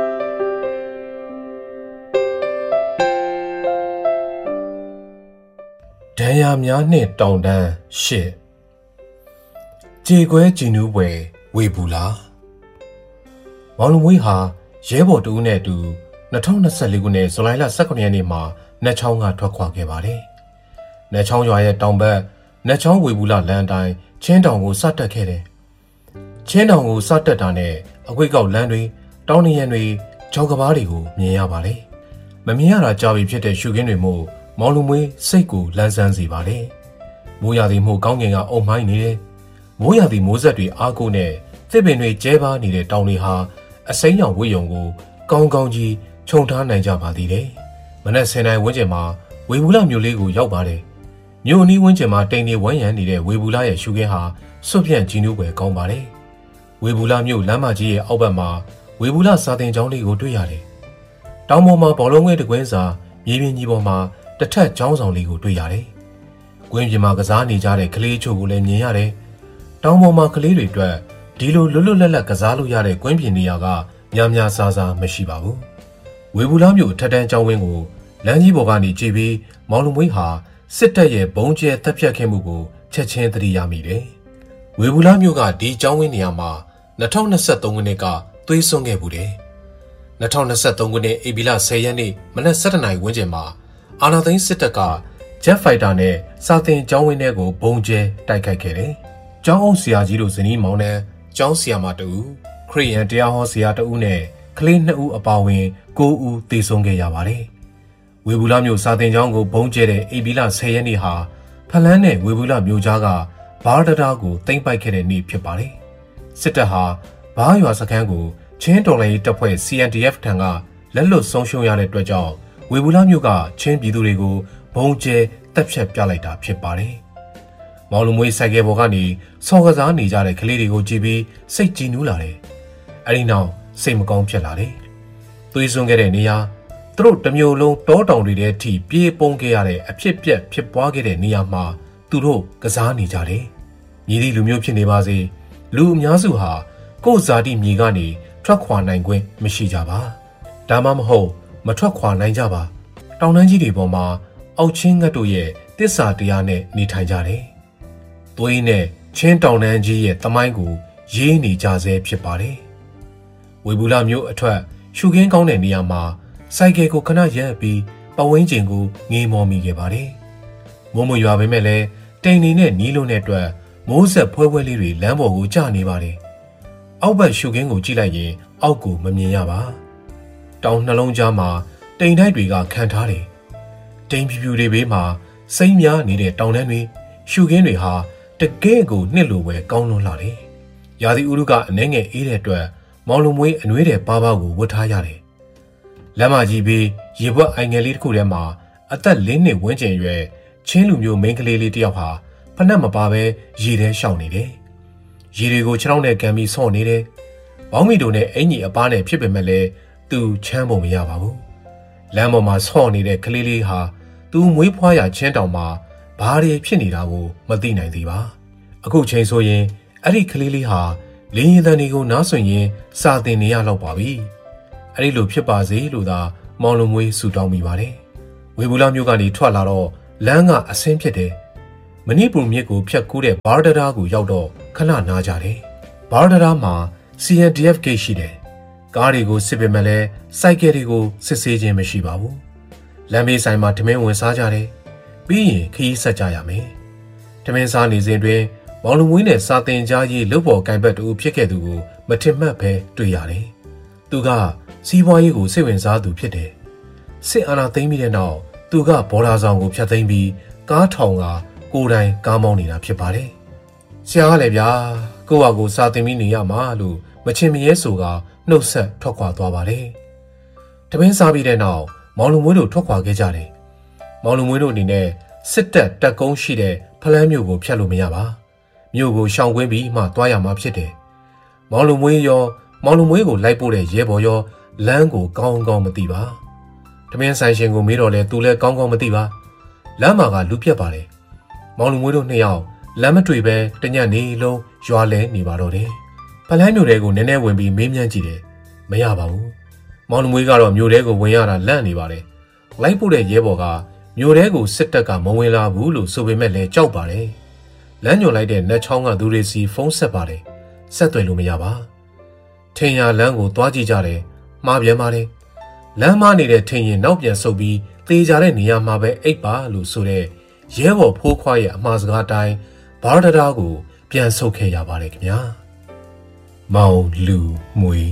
ဒဏ်ရာများနှင့်တောင်တန်းရှစ်ကြေခွဲကြည်နူးပွဲဝေဘူးလားမောင်လူမွေးဟာရဲဘော်တူနဲ့အတူ၂၀၂၄ခုနှစ်ဇူလိုင်လ၁၉ရက်နေ့မှာနတ်ချောင်းကထွက်ခွာခဲ့ပါတယ်။နတ်ချောင်းရွာရဲ့တောင်ဘက်နတ်ချောင်းဝေဘူးလားလမ်းတိုင်းချင်းတောင်ကိုစတက်ခဲ့တယ်။ချင်းတောင်ကိုစတက်တာနဲ့အကွေ့ကောက်လမ်းတွေတောင်နေရံတွေကြောက်ကဘားတွေကိုမြင်ရပါလေ။မမြင်ရတာကြာပြီဖြစ်တဲ့ရှုခင်းတွေမို့မောင်လူမွေးစိတ်ကိုလန်းဆန်းစေပါလေ။မိုးရာသီမို့ကောင်းကင်ကအုံမိုင်းနေတယ်။မိုးရာသီမိုးဆက်တွေအားကိုးနဲ့သစ်ပင်တွေကျဲပါနေတဲ့တောင်တွေဟာအစိမ်းရောင်ဝိယုံကိုကောင်းကောင်းကြီးခြုံထားနိုင်ကြပါသေးတယ်။မနက်ဆယ်နာရီဝန်းကျင်မှာဝေဘူးလားမြို့လေးကိုရောက်ပါတယ်။မြို့အနီးဝန်းကျင်မှာတိမ်နေဝန်းရံနေတဲ့ဝေဘူးလားရဲ့ရှုခင်းဟာစွန့်ပြန့်ကြီးနူးပွဲကောင်းပါတယ်။ဝေဘူးလားမြို့လမ်းမကြီးရဲ့အောက်ဘက်မှာဝေဘူးလားစာသင်ကျောင်းလေးကိုတွေ့ရတယ်။တောင်ပေါ်မှာဘောလုံးငယ်တကွင်းစာမြေပြင်ကြီးပေါ်မှာတစ်ထက်ကျောင်းဆောင်လေးကိုတွေ့ရတယ်။ကွင်းပြင်မှာကစားနေကြတဲ့ကလေးချို့ကိုလည်းမြင်ရတယ်။တောင်ပေါ်မှာကလေးတွေအတွက်ဒီလိုလွတ်လွတ်လပ်လပ်ကစားလို့ရတဲ့ကွင်းပြင်နေရာကများများစားစားမရှိပါဘူး။ဝေဘူးလားမြို့ထက်တန်းကျောင်းဝင်းကိုလမ်းကြီးပေါ်ကနေကြည့်ပြီးမောင်လူမွေးဟာစစ်တပ်ရဲ့ဘုံကျဲတပ်ဖြတ်ခဲ့မှုကိုချက်ချင်းသတိရမိတယ်။ဝေဘူးလားမြို့ကဒီကျောင်းဝင်းနေရာမှာ၂၀၂၃ခုနှစ်ကသွေးစွန်းခဲ့မှုတယ်။၂၀၂၃ခုနှစ်ဧပြီလ၁၀ရက်နေ့မနက်၁၇နာရီဝန်းကျင်မှာအာနာသိန်းစစ်တပ်ကဂျက်ဖိုက်တာနဲ့စာသင်ကျောင်းဝင်းထဲကိုဘုံကျဲတိုက်ခိုက်ခဲ့တယ်။ကျောင်းအောင်ဆရာကြီးတို့ဇနီးမောင်နှံကျောင်းဆရာမတဦးခရစ်ယာန်တရားဟောဆရာတဦးနဲ့ကလေးနှစ်ဦးအပါအဝင်၉ဦးသေဆုံးခဲ့ရပါတယ်။ဝေဘူးလားမြို့စာသင်ကျောင်းကိုဘုံကျဲတဲ့ဧပြီလ၁၀ရက်နေ့ဟာဖလန်းနဲ့ဝေဘူးလားမြို့ကြားကဘားတတားကိုသိမ်းပိုက်ခဲ့တဲ့နေ့ဖြစ်ပါတယ်။စစ်တပ်ဟာဘားရွာစခန်းကိုချင်းတော်လှန်ရေးတပ်ဖွဲ့ C N D F ထံကလက်လွတ်ဆုံးရှုံးရတဲ့အတွက်ကြောင့်ဝေဘူးလားမြို့ကချင်းပြည်သူတွေကိုဘုံကျဲတပ်ဖြတ်ပြလိုက်တာဖြစ်ပါတယ်။မောင်လူမွေးဆိုင်ကယ်ပေါ်ကနေဆော်ကစားနေကြတဲ့ကလေးတွေကိုကြည့်ပြီးစိတ်ကြည်နူးလာတယ်။အဲဒီနောက်စိတ်မကောင်းဖြစ်လာတယ်။သွေးစွန်းခဲ့တဲ့နေရာသူတို့တမျိုးလုံးတောတောင်တွေထဲထိပြေးပုန်းခဲ့ရတဲ့အဖြစ်ပြက်ဖြစ်ပွားခဲ့တဲ့နေရာမှာသူတို့ကစားနေကြတယ်။မြည်သည့်လူမျိုးဖြစ်နေပါစေလူအများစုဟာကိုယ်ဇာတိမြေကနေထွက်ခွာနိုင်ခွင့်မရှိကြပါ။ဒါမှမဟုတ်မထွက်ခွာနိုင်ကြပါ။တောင်တန်းကြီးတွေပေါ်မှာအောက်ချင်းငတ်တို့ရဲ့တစ္ဆာတရားနဲ့နေထိုင်ကြတယ်။သွေးနဲ့ချင်းတောင်တန်းကြီးရဲ့သမိုင်းကိုရေးနေကြဆဲဖြစ်ပါတယ်။ဝေဘူးလားမြို့အထွက်ရှုခင်းကောင်းတဲ့နေရာမှာစိုက်ကယ်ကိုခဏရပ်ပြီးပဝင်းကျင်ကိုငေးမောမိခဲ့ပါတယ်။မိုးမရွာပေမဲ့လည်းတိမ်နေနဲ့နီးလုံးတဲ့အတွက်မိုးဆက်ဖွဲဖွဲလေးတွေလမ်းပေါ်ကိုကျနေပါတယ်။အောက်ဘက်ရှုခင်းကိုကြည့်လိုက်ရင်အောက်ကိုမမြင်ရပါ။တောင်နှလုံးကြားမှာတိမ်တိုက်တွေကခံထားတယ်။တိမ်ဖြူဖြူတွေဘေးမှာစိမ့်များနေတဲ့တောင်တန်းတွေရှုခင်းတွေဟာတကယ်ကိုနှစ်လိုပဲကောင်းလွန်းလာတယ်။ရာသီဥတုကအနှဲငယ်အေးတဲ့အတွက်မောင်လူမွေးအနှွေးတဲ့ပါးပါးကိုဝတ်ထားရတယ်။လမ်းမကြီးဘေးရေဘွက်အိုင်ငယ်လေးတစ်ခုထဲမှာအသက်လေးနှစ်ဝန်းကျင်ရွယ်ချင်းလူမျိုးမိန်းကလေးလေးတစ်ယောက်ဟာဖနက်မပါပဲရေထဲရှောင်နေတယ်။ရေတွေကိုခြေထောက်နဲ့ကန်ပြီးဆော့နေတယ်။ဘောင်းမီတို့နဲ့အင်ကြီးအပားနဲ့ဖြစ်ပေမဲ့လည်းသူချမ်းပုံမရပါဘူး။လမ်းပေါ်မှာဆော့နေတဲ့ကလေးလေးဟာသူမွေးဖွားရာချင်းတောင်မှာဘာတွေဖြစ်နေတာကိုမသိနိုင်သေးပါ။အခုချိန်ဆိုရင်အဲ့ဒီကလေးလေးဟာလင်းရင်တန်တွေကိုနားဆွရင်စာသင်နေရတော့ပါပြီ။အဲ့ဒီလိုဖြစ်ပါစေလို့သာမောင်လူမွေးဆူတောင်းမိပါတယ်။ဝေဘူလာမြို့ကနေထွက်လာတော့လမ်းကအဆင်းဖြစ်တယ်။မဏိပူမြစ်ကိုဖြတ်ကူးတဲ့ဘာဒရာကိုရောက်တော့ခဏနားကြတယ်။ဘာဒရာမှာ စီ အန် ဒီ အက်ဖ် ဂိတ်ရှိတယ်။ကားတွေကိုစစ်ပေမဲ့လည်းစိုက်ကယ်တွေကိုစစ်ဆေးခြင်းမရှိပါဘူး။လမ်းဘေးဆိုင်မှာထမင်းဝင်စားကြတယ်။ပြီးရင်ခရီးဆက်ကြရမယ်။ထမင်းစားနေစဉ်တွင်မောင်လူမွေးနဲ့စာတင်ကြားရေးလုပ်ပေါ်ကိုင်ဘက်တူဖြစ်ခဲ့သူကိုမထင်မှတ်ပဲတွေ့ရတယ်။သူကစီးပွားရေးကိုစိတ်ဝင်စားသူဖြစ်တယ်။စစ်အာဏာသိမ်းပြီးတဲ့နောက်သူကဘော်ဒါဆောင်ကိုဖျက်သိမ်းပြီးကားထောင်ကကိုယ်တိုင်ကားမောင်းနေတာဖြစ်ပါတယ်။ဆရာကလည်းဗျာကိုယ့်ဟာကိုယ်စာတင်ပြီးနေရမှာလို့မချင်မရဲဆိုကနှုတ်ဆက်ထွက်ခွာသွားပါတယ်။တပင်းစားပြီးတဲ့နောက်မောင်လူမွေးတို့ထွက်ခွာခဲ့ကြတယ်။မောင်လူမွေးတို့အနေနဲ့စစ်တပ်တပ်ကုန်းရှိတဲ့ဖလန်းမြို့ကိုဖျက်လို့မရပါ။မြို့ကိုရှောင်ကွင်းပြီးမှသွားရမှာဖြစ်တယ်။မောင်လူမွေးရောမောင်လူမွေးကိုလိုက်ပို့တဲ့ရဲဘော်ရောလမ်းကိုကောင်းကောင်းမသိပါ။တမင်းဆိုင်ရှင်ကိုမေးတော့လဲသူလည်းကောင်းကောင်းမသိပါ။လမ်းမှာကလူပြက်ပါလေ။မောင်လူမွေးတို့နှစ်ယောက်လမ်းမတွေ့ပဲတညက်နေလုံးရွာလဲနေပါတော့တယ်။ဖလန်းမြို့ထဲကိုနည်းနည်းဝင်ပြီးမေးမြန်းကြည့်တယ်။မရပါဘူး။မောင်လူမွေးကတော့မြို့ထဲကိုဝင်ရတာလန့်နေပါတယ်။လိုက်ပို့တဲ့ရဲဘော်ကမြို့ထဲကိုစစ်တပ်ကမဝင်လာဘူးလို့ဆိုပေမဲ့လည်းကြောက်ပါတယ်။လမ်းညွှန်လိုက်တဲ့နတ်ချောင်းကသူတွေစီဖုန်းဆက်ပါတယ်။ဆက်သွယ်လို့မရပါ။ထင်ရလမ်းကိုသွားကြည့်ကြတယ်။မှားပြန်ပါတယ်။လမ်းမနေတဲ့ထင်ရင်နောက်ပြန်ဆုပ်ပြီးသေချာတဲ့နေရာမှာပဲအိပ်ပါလို့ဆိုတဲ့ရဲဘော်ဖိုးခွားရဲ့အမှားစကားတိုင်းဘာဒရာကိုပြန်ဆုပ်ခဲ့ရပါတယ်ခင်ဗျာ။မောင်လူမွေ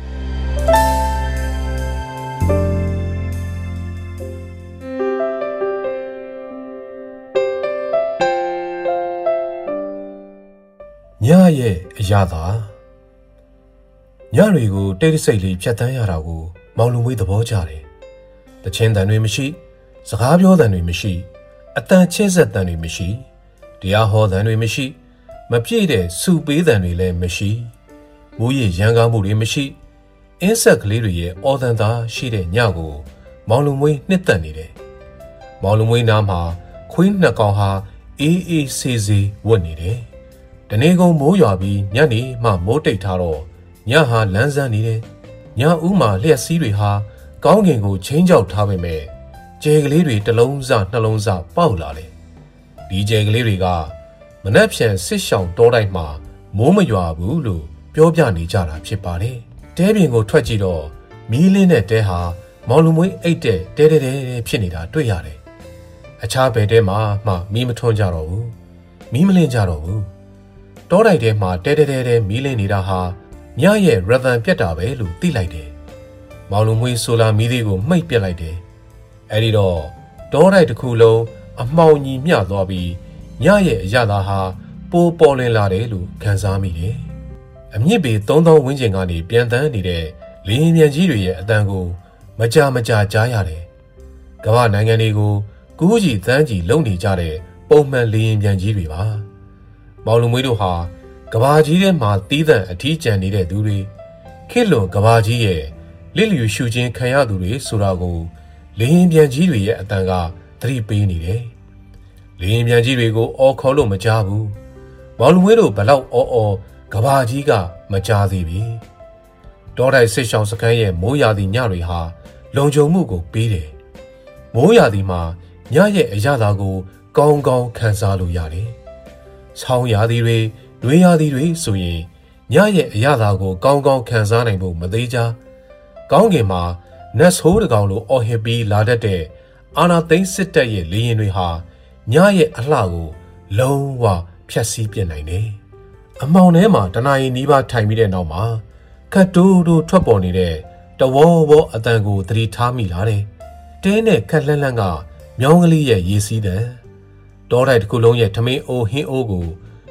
ညရဲ့အရာသာညတွေကိုတိတ်တဆိတ်လေးဖြတ်တန်းရတာကိုမောင်လူမွေးသဘောကျတယ်။တချင်းတန်တွေမရှိစကားပြောတန်တွေမရှိအတန်ချင်းဆက်တန်တွေမရှိတရားဟောတန်တွေမရှိမပြည့်တဲ့စူပေးတန်တွေလည်းမရှိမိုးရေရန်ကားမှုတွေမရှိအင်းဆက်ကလေးတွေရဲ့အော်တန်သားရှိတဲ့ညကိုမောင်လူမွေးနှစ်သက်နေတယ်။မောင်လူမွေးနားမှာခွေးနှစ်ကောင်ဟာအေးအေးဆေးဆေးဝတ်နေတယ်။တနေ့ကုန်မိုးရွာပြီးညနေမှမိုးတိတ်ထားတော့ညဟာလန်းဆန်းနေတယ်။ညဦးမှာလျှက်စီးတွေဟာကောင်းကင်ကိုချင်းကြောက်ထားပေမဲ့ကျဲကလေးတွေတစ်လုံးစနှလုံးစပေါက်လာတယ်။ဒီကျဲကလေးတွေကမနှက်ဖြန်စစ်ရှောင်တောတိုက်မှာမိုးမရွာဘူးလို့ပြောပြနေကြတာဖြစ်ပါတယ်။တဲပြင်ကိုထွက်ကြည့်တော့မီးလင်းတဲ့တဲဟာမောင်လူမွေးအိတ်တဲ့တဲတဲတဲဖြစ်နေတာတွေ့ရတယ်။အခြားဘယ်တဲမှာမှမီးမထွန်းကြတော့ဘူး။မီးမလင်းကြတော့ဘူး။တောတိုက်ထဲမှာတဲတဲတဲတဲမီးလင်းနေတာဟာညရဲ့ရသံပြတ်တာပဲလို့သိလိုက်တယ်။မောင်လူမွေးဆိုလာမီးသေးကိုမှိတ်ပစ်လိုက်တယ်။အဲဒီတော့တောတိုက်တစ်ခုလုံးအမှောင်ကြီးမျှသွားပြီးညရဲ့အရသာဟာပိုးပေါ်လင်းလာတယ်လို့ခံစားမိတယ်။အမြင့်ပေသုံးသောဝန်းကျင်ကနေပြန်တန်းနေတဲ့လေရင်မြန်ကြီးတွေရဲ့အတန်ကိုမကြာမကြာကြားရတယ်။ကမ္ဘာနိုင်ငံတွေကိုကူးကြီးတန်းကြီးလုံနေကြတဲ့ပုံမှန်လေရင်မြန်ကြီးတွေပါ။မောင်လူမွေးတို့ဟာကဘာကြီးထဲမှာတီးသန့်အထီးကျန်နေတဲ့သူတွေခေလွန်ကဘာကြီးရဲ့လစ်လျူရှူခြင်းခံရသူတွေဆိုတာကိုလေရင်ပြန်ကြီးတွေရဲ့အတန်ကသတိပေးနေတယ်။လေရင်ပြန်ကြီးတွေကိုအော်ခေါ်လို့မကြားဘူး။မောင်လူမွေးတို့ဘလောက်အော်အော်ကဘာကြီးကမကြားသေးပြီ။တောတိုက်စစ်ရှောင်းစခန်းရဲ့မိုးရာသီညတွေဟာလုံခြုံမှုကိုပေးတယ်။မိုးရာသီမှာညရဲ့အရသာကိုကောင်းကောင်းခံစားလို့ရတယ်။ဆောင်းရာသီတွေနွေရာသီတွေဆိုရင်ညရဲ့အရသာကိုကောင်းကောင်းခံစားနိုင်ဖို့မသေးကြ။ကောင်းကင်မှာနတ်ဆိုးတကောင်လိုအော်ဟစ်ပြီးလာတတ်တဲ့အာနာသိန်းစစ်တပ်ရဲ့လေရင်တွေဟာညရဲ့အလှကိုလုံးဝဖျက်ဆီးပြစ်နိုင်တယ်။အမောင်ထဲမှာတနာရီနီးပါးထိုင်ပြီးတဲ့နောက်မှာခတ်တိုးတိုးထွက်ပေါ်နေတဲ့တဝေါဝေါအတန်ကိုသတိထားမိလာတယ်။တဲနဲ့ခက်လှမ်းလှမ်းကမြောင်းကလေးရဲ့ရေစီးတဲ့တောတိုက်တစ်ခုလုံးရဲ့ထမင်းအိုးဟင်းအိုးကို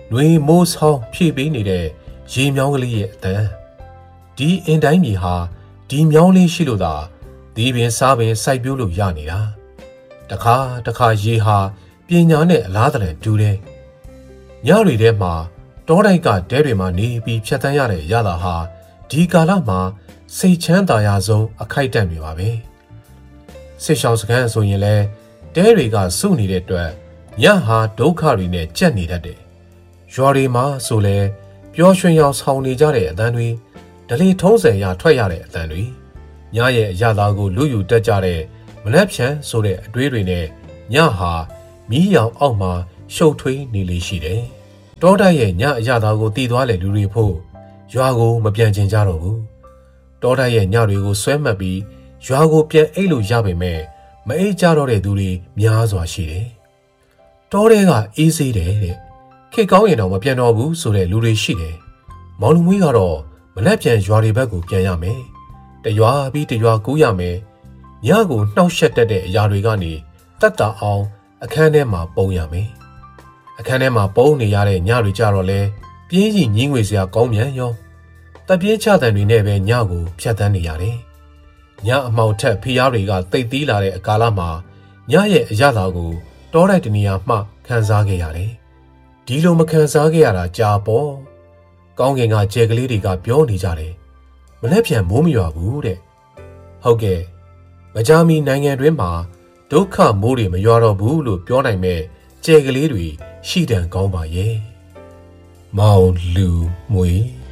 နွေမိုးဆောင်းဖြည့်ပေးနေတဲ့ရေမြောင်းကလေးရဲ့အတန်ဒီအင်တိုင်းမြေဟာဒီမြောင်းလေးရှိလို့သာဒီပင်စားပင်စိုက်ပျိုးလို့ရနေတာတခါတခါရေဟာပညာနဲ့အလားတန်တူတယ်ညတွေထဲမှာတောတိုက်ကတဲတွေမှာနေပြီးဖြတ်တန်းရတဲ့ရတာဟာဒီကာလမှာစိတ်ချမ်းသာရဆုံးအခိုက်အတန့်တွေပါပဲစစ်ရှောင်းစခန်းဆိုရင်လဲတဲတွေကစုနေတဲ့အတွက်ညဟာဒုက္ခတွေနဲ့ကြက်နေတတ်တယ်ရွာတွေမှာဆိုလဲပျော်ရွှင်ရောင်ဆောင်နေကြတဲ့အသံတွေဒလီထုံးစံရထွက်ရတဲ့အသံတွေညရဲ့အရသာကိုလူယူတက်ကြတဲ့မလက်ဖြန်ဆိုတဲ့အတွေးတွေနဲ့ညဟာမီးရောင်အောက်မှာရှုပ်ထွေးနေလေရှိတယ်တောတိုက်ရဲ့ညအရသာကိုတည်သွားတဲ့လူတွေဖို့ရွာကိုမပြန်ကျင်ကြတော့ဘူးတောတိုက်ရဲ့ညတွေကိုဆွဲမှတ်ပြီးရွာကိုပြန်အိတ်လို့ရပေမဲ့မအိတ်ကြတော့တဲ့သူတွေများစွာရှိတယ်တောထဲကအေးဆေးတယ်တဲ့ခေတ်ကောင်းရင်တော့မပြန်တော့ဘူးဆိုတဲ့လူတွေရှိတယ်မောင်လူမွေးကတော့မလက်ပြန်ရွာတွေဘက်ကိုပြန်ရမယ်တရွာပြီးတရွာကူးရမယ်ညကိုနှောက်ယှက်တတ်တဲ့အရာတွေကနေတတ်တာအောင်အခန်းထဲမှာပုံရမယ်အခန်းထဲမှာပုံနေရတဲ့ညတွေကြတော့လဲပြင်းကြီးညင်းငွေစရာကောင်းမြန်ရောတပြင်းချတဲ့တွေနဲ့ပဲညကိုဖြတ်တန်းနေရတယ်ညအမှောင်ထက်ဖီးရားတွေကတိတ်သီးလာတဲ့အကာလမှာညရဲ့အရသာကိုတောတိုက်တနေရာမှခံစားခဲ့ရတယ်ဒီလိုမခံစားခဲ့ရတာကြာပေါ့ကောင်းကင်ကကြဲကလေးတွေကပြောနေကြတယ်မလက်ပြန်မိုးမရွာဘူးတဲ့ဟုတ်ကဲ့မကြာမီနိုင်ငံတွင်းမှာဒုက္ခမိုးတွေမရွာတော့ဘူးလို့ပြောနိုင်မဲ့ကြဲကလေးတွေရှိတန်ကောင်းပါရဲ့မောင်လူမွေ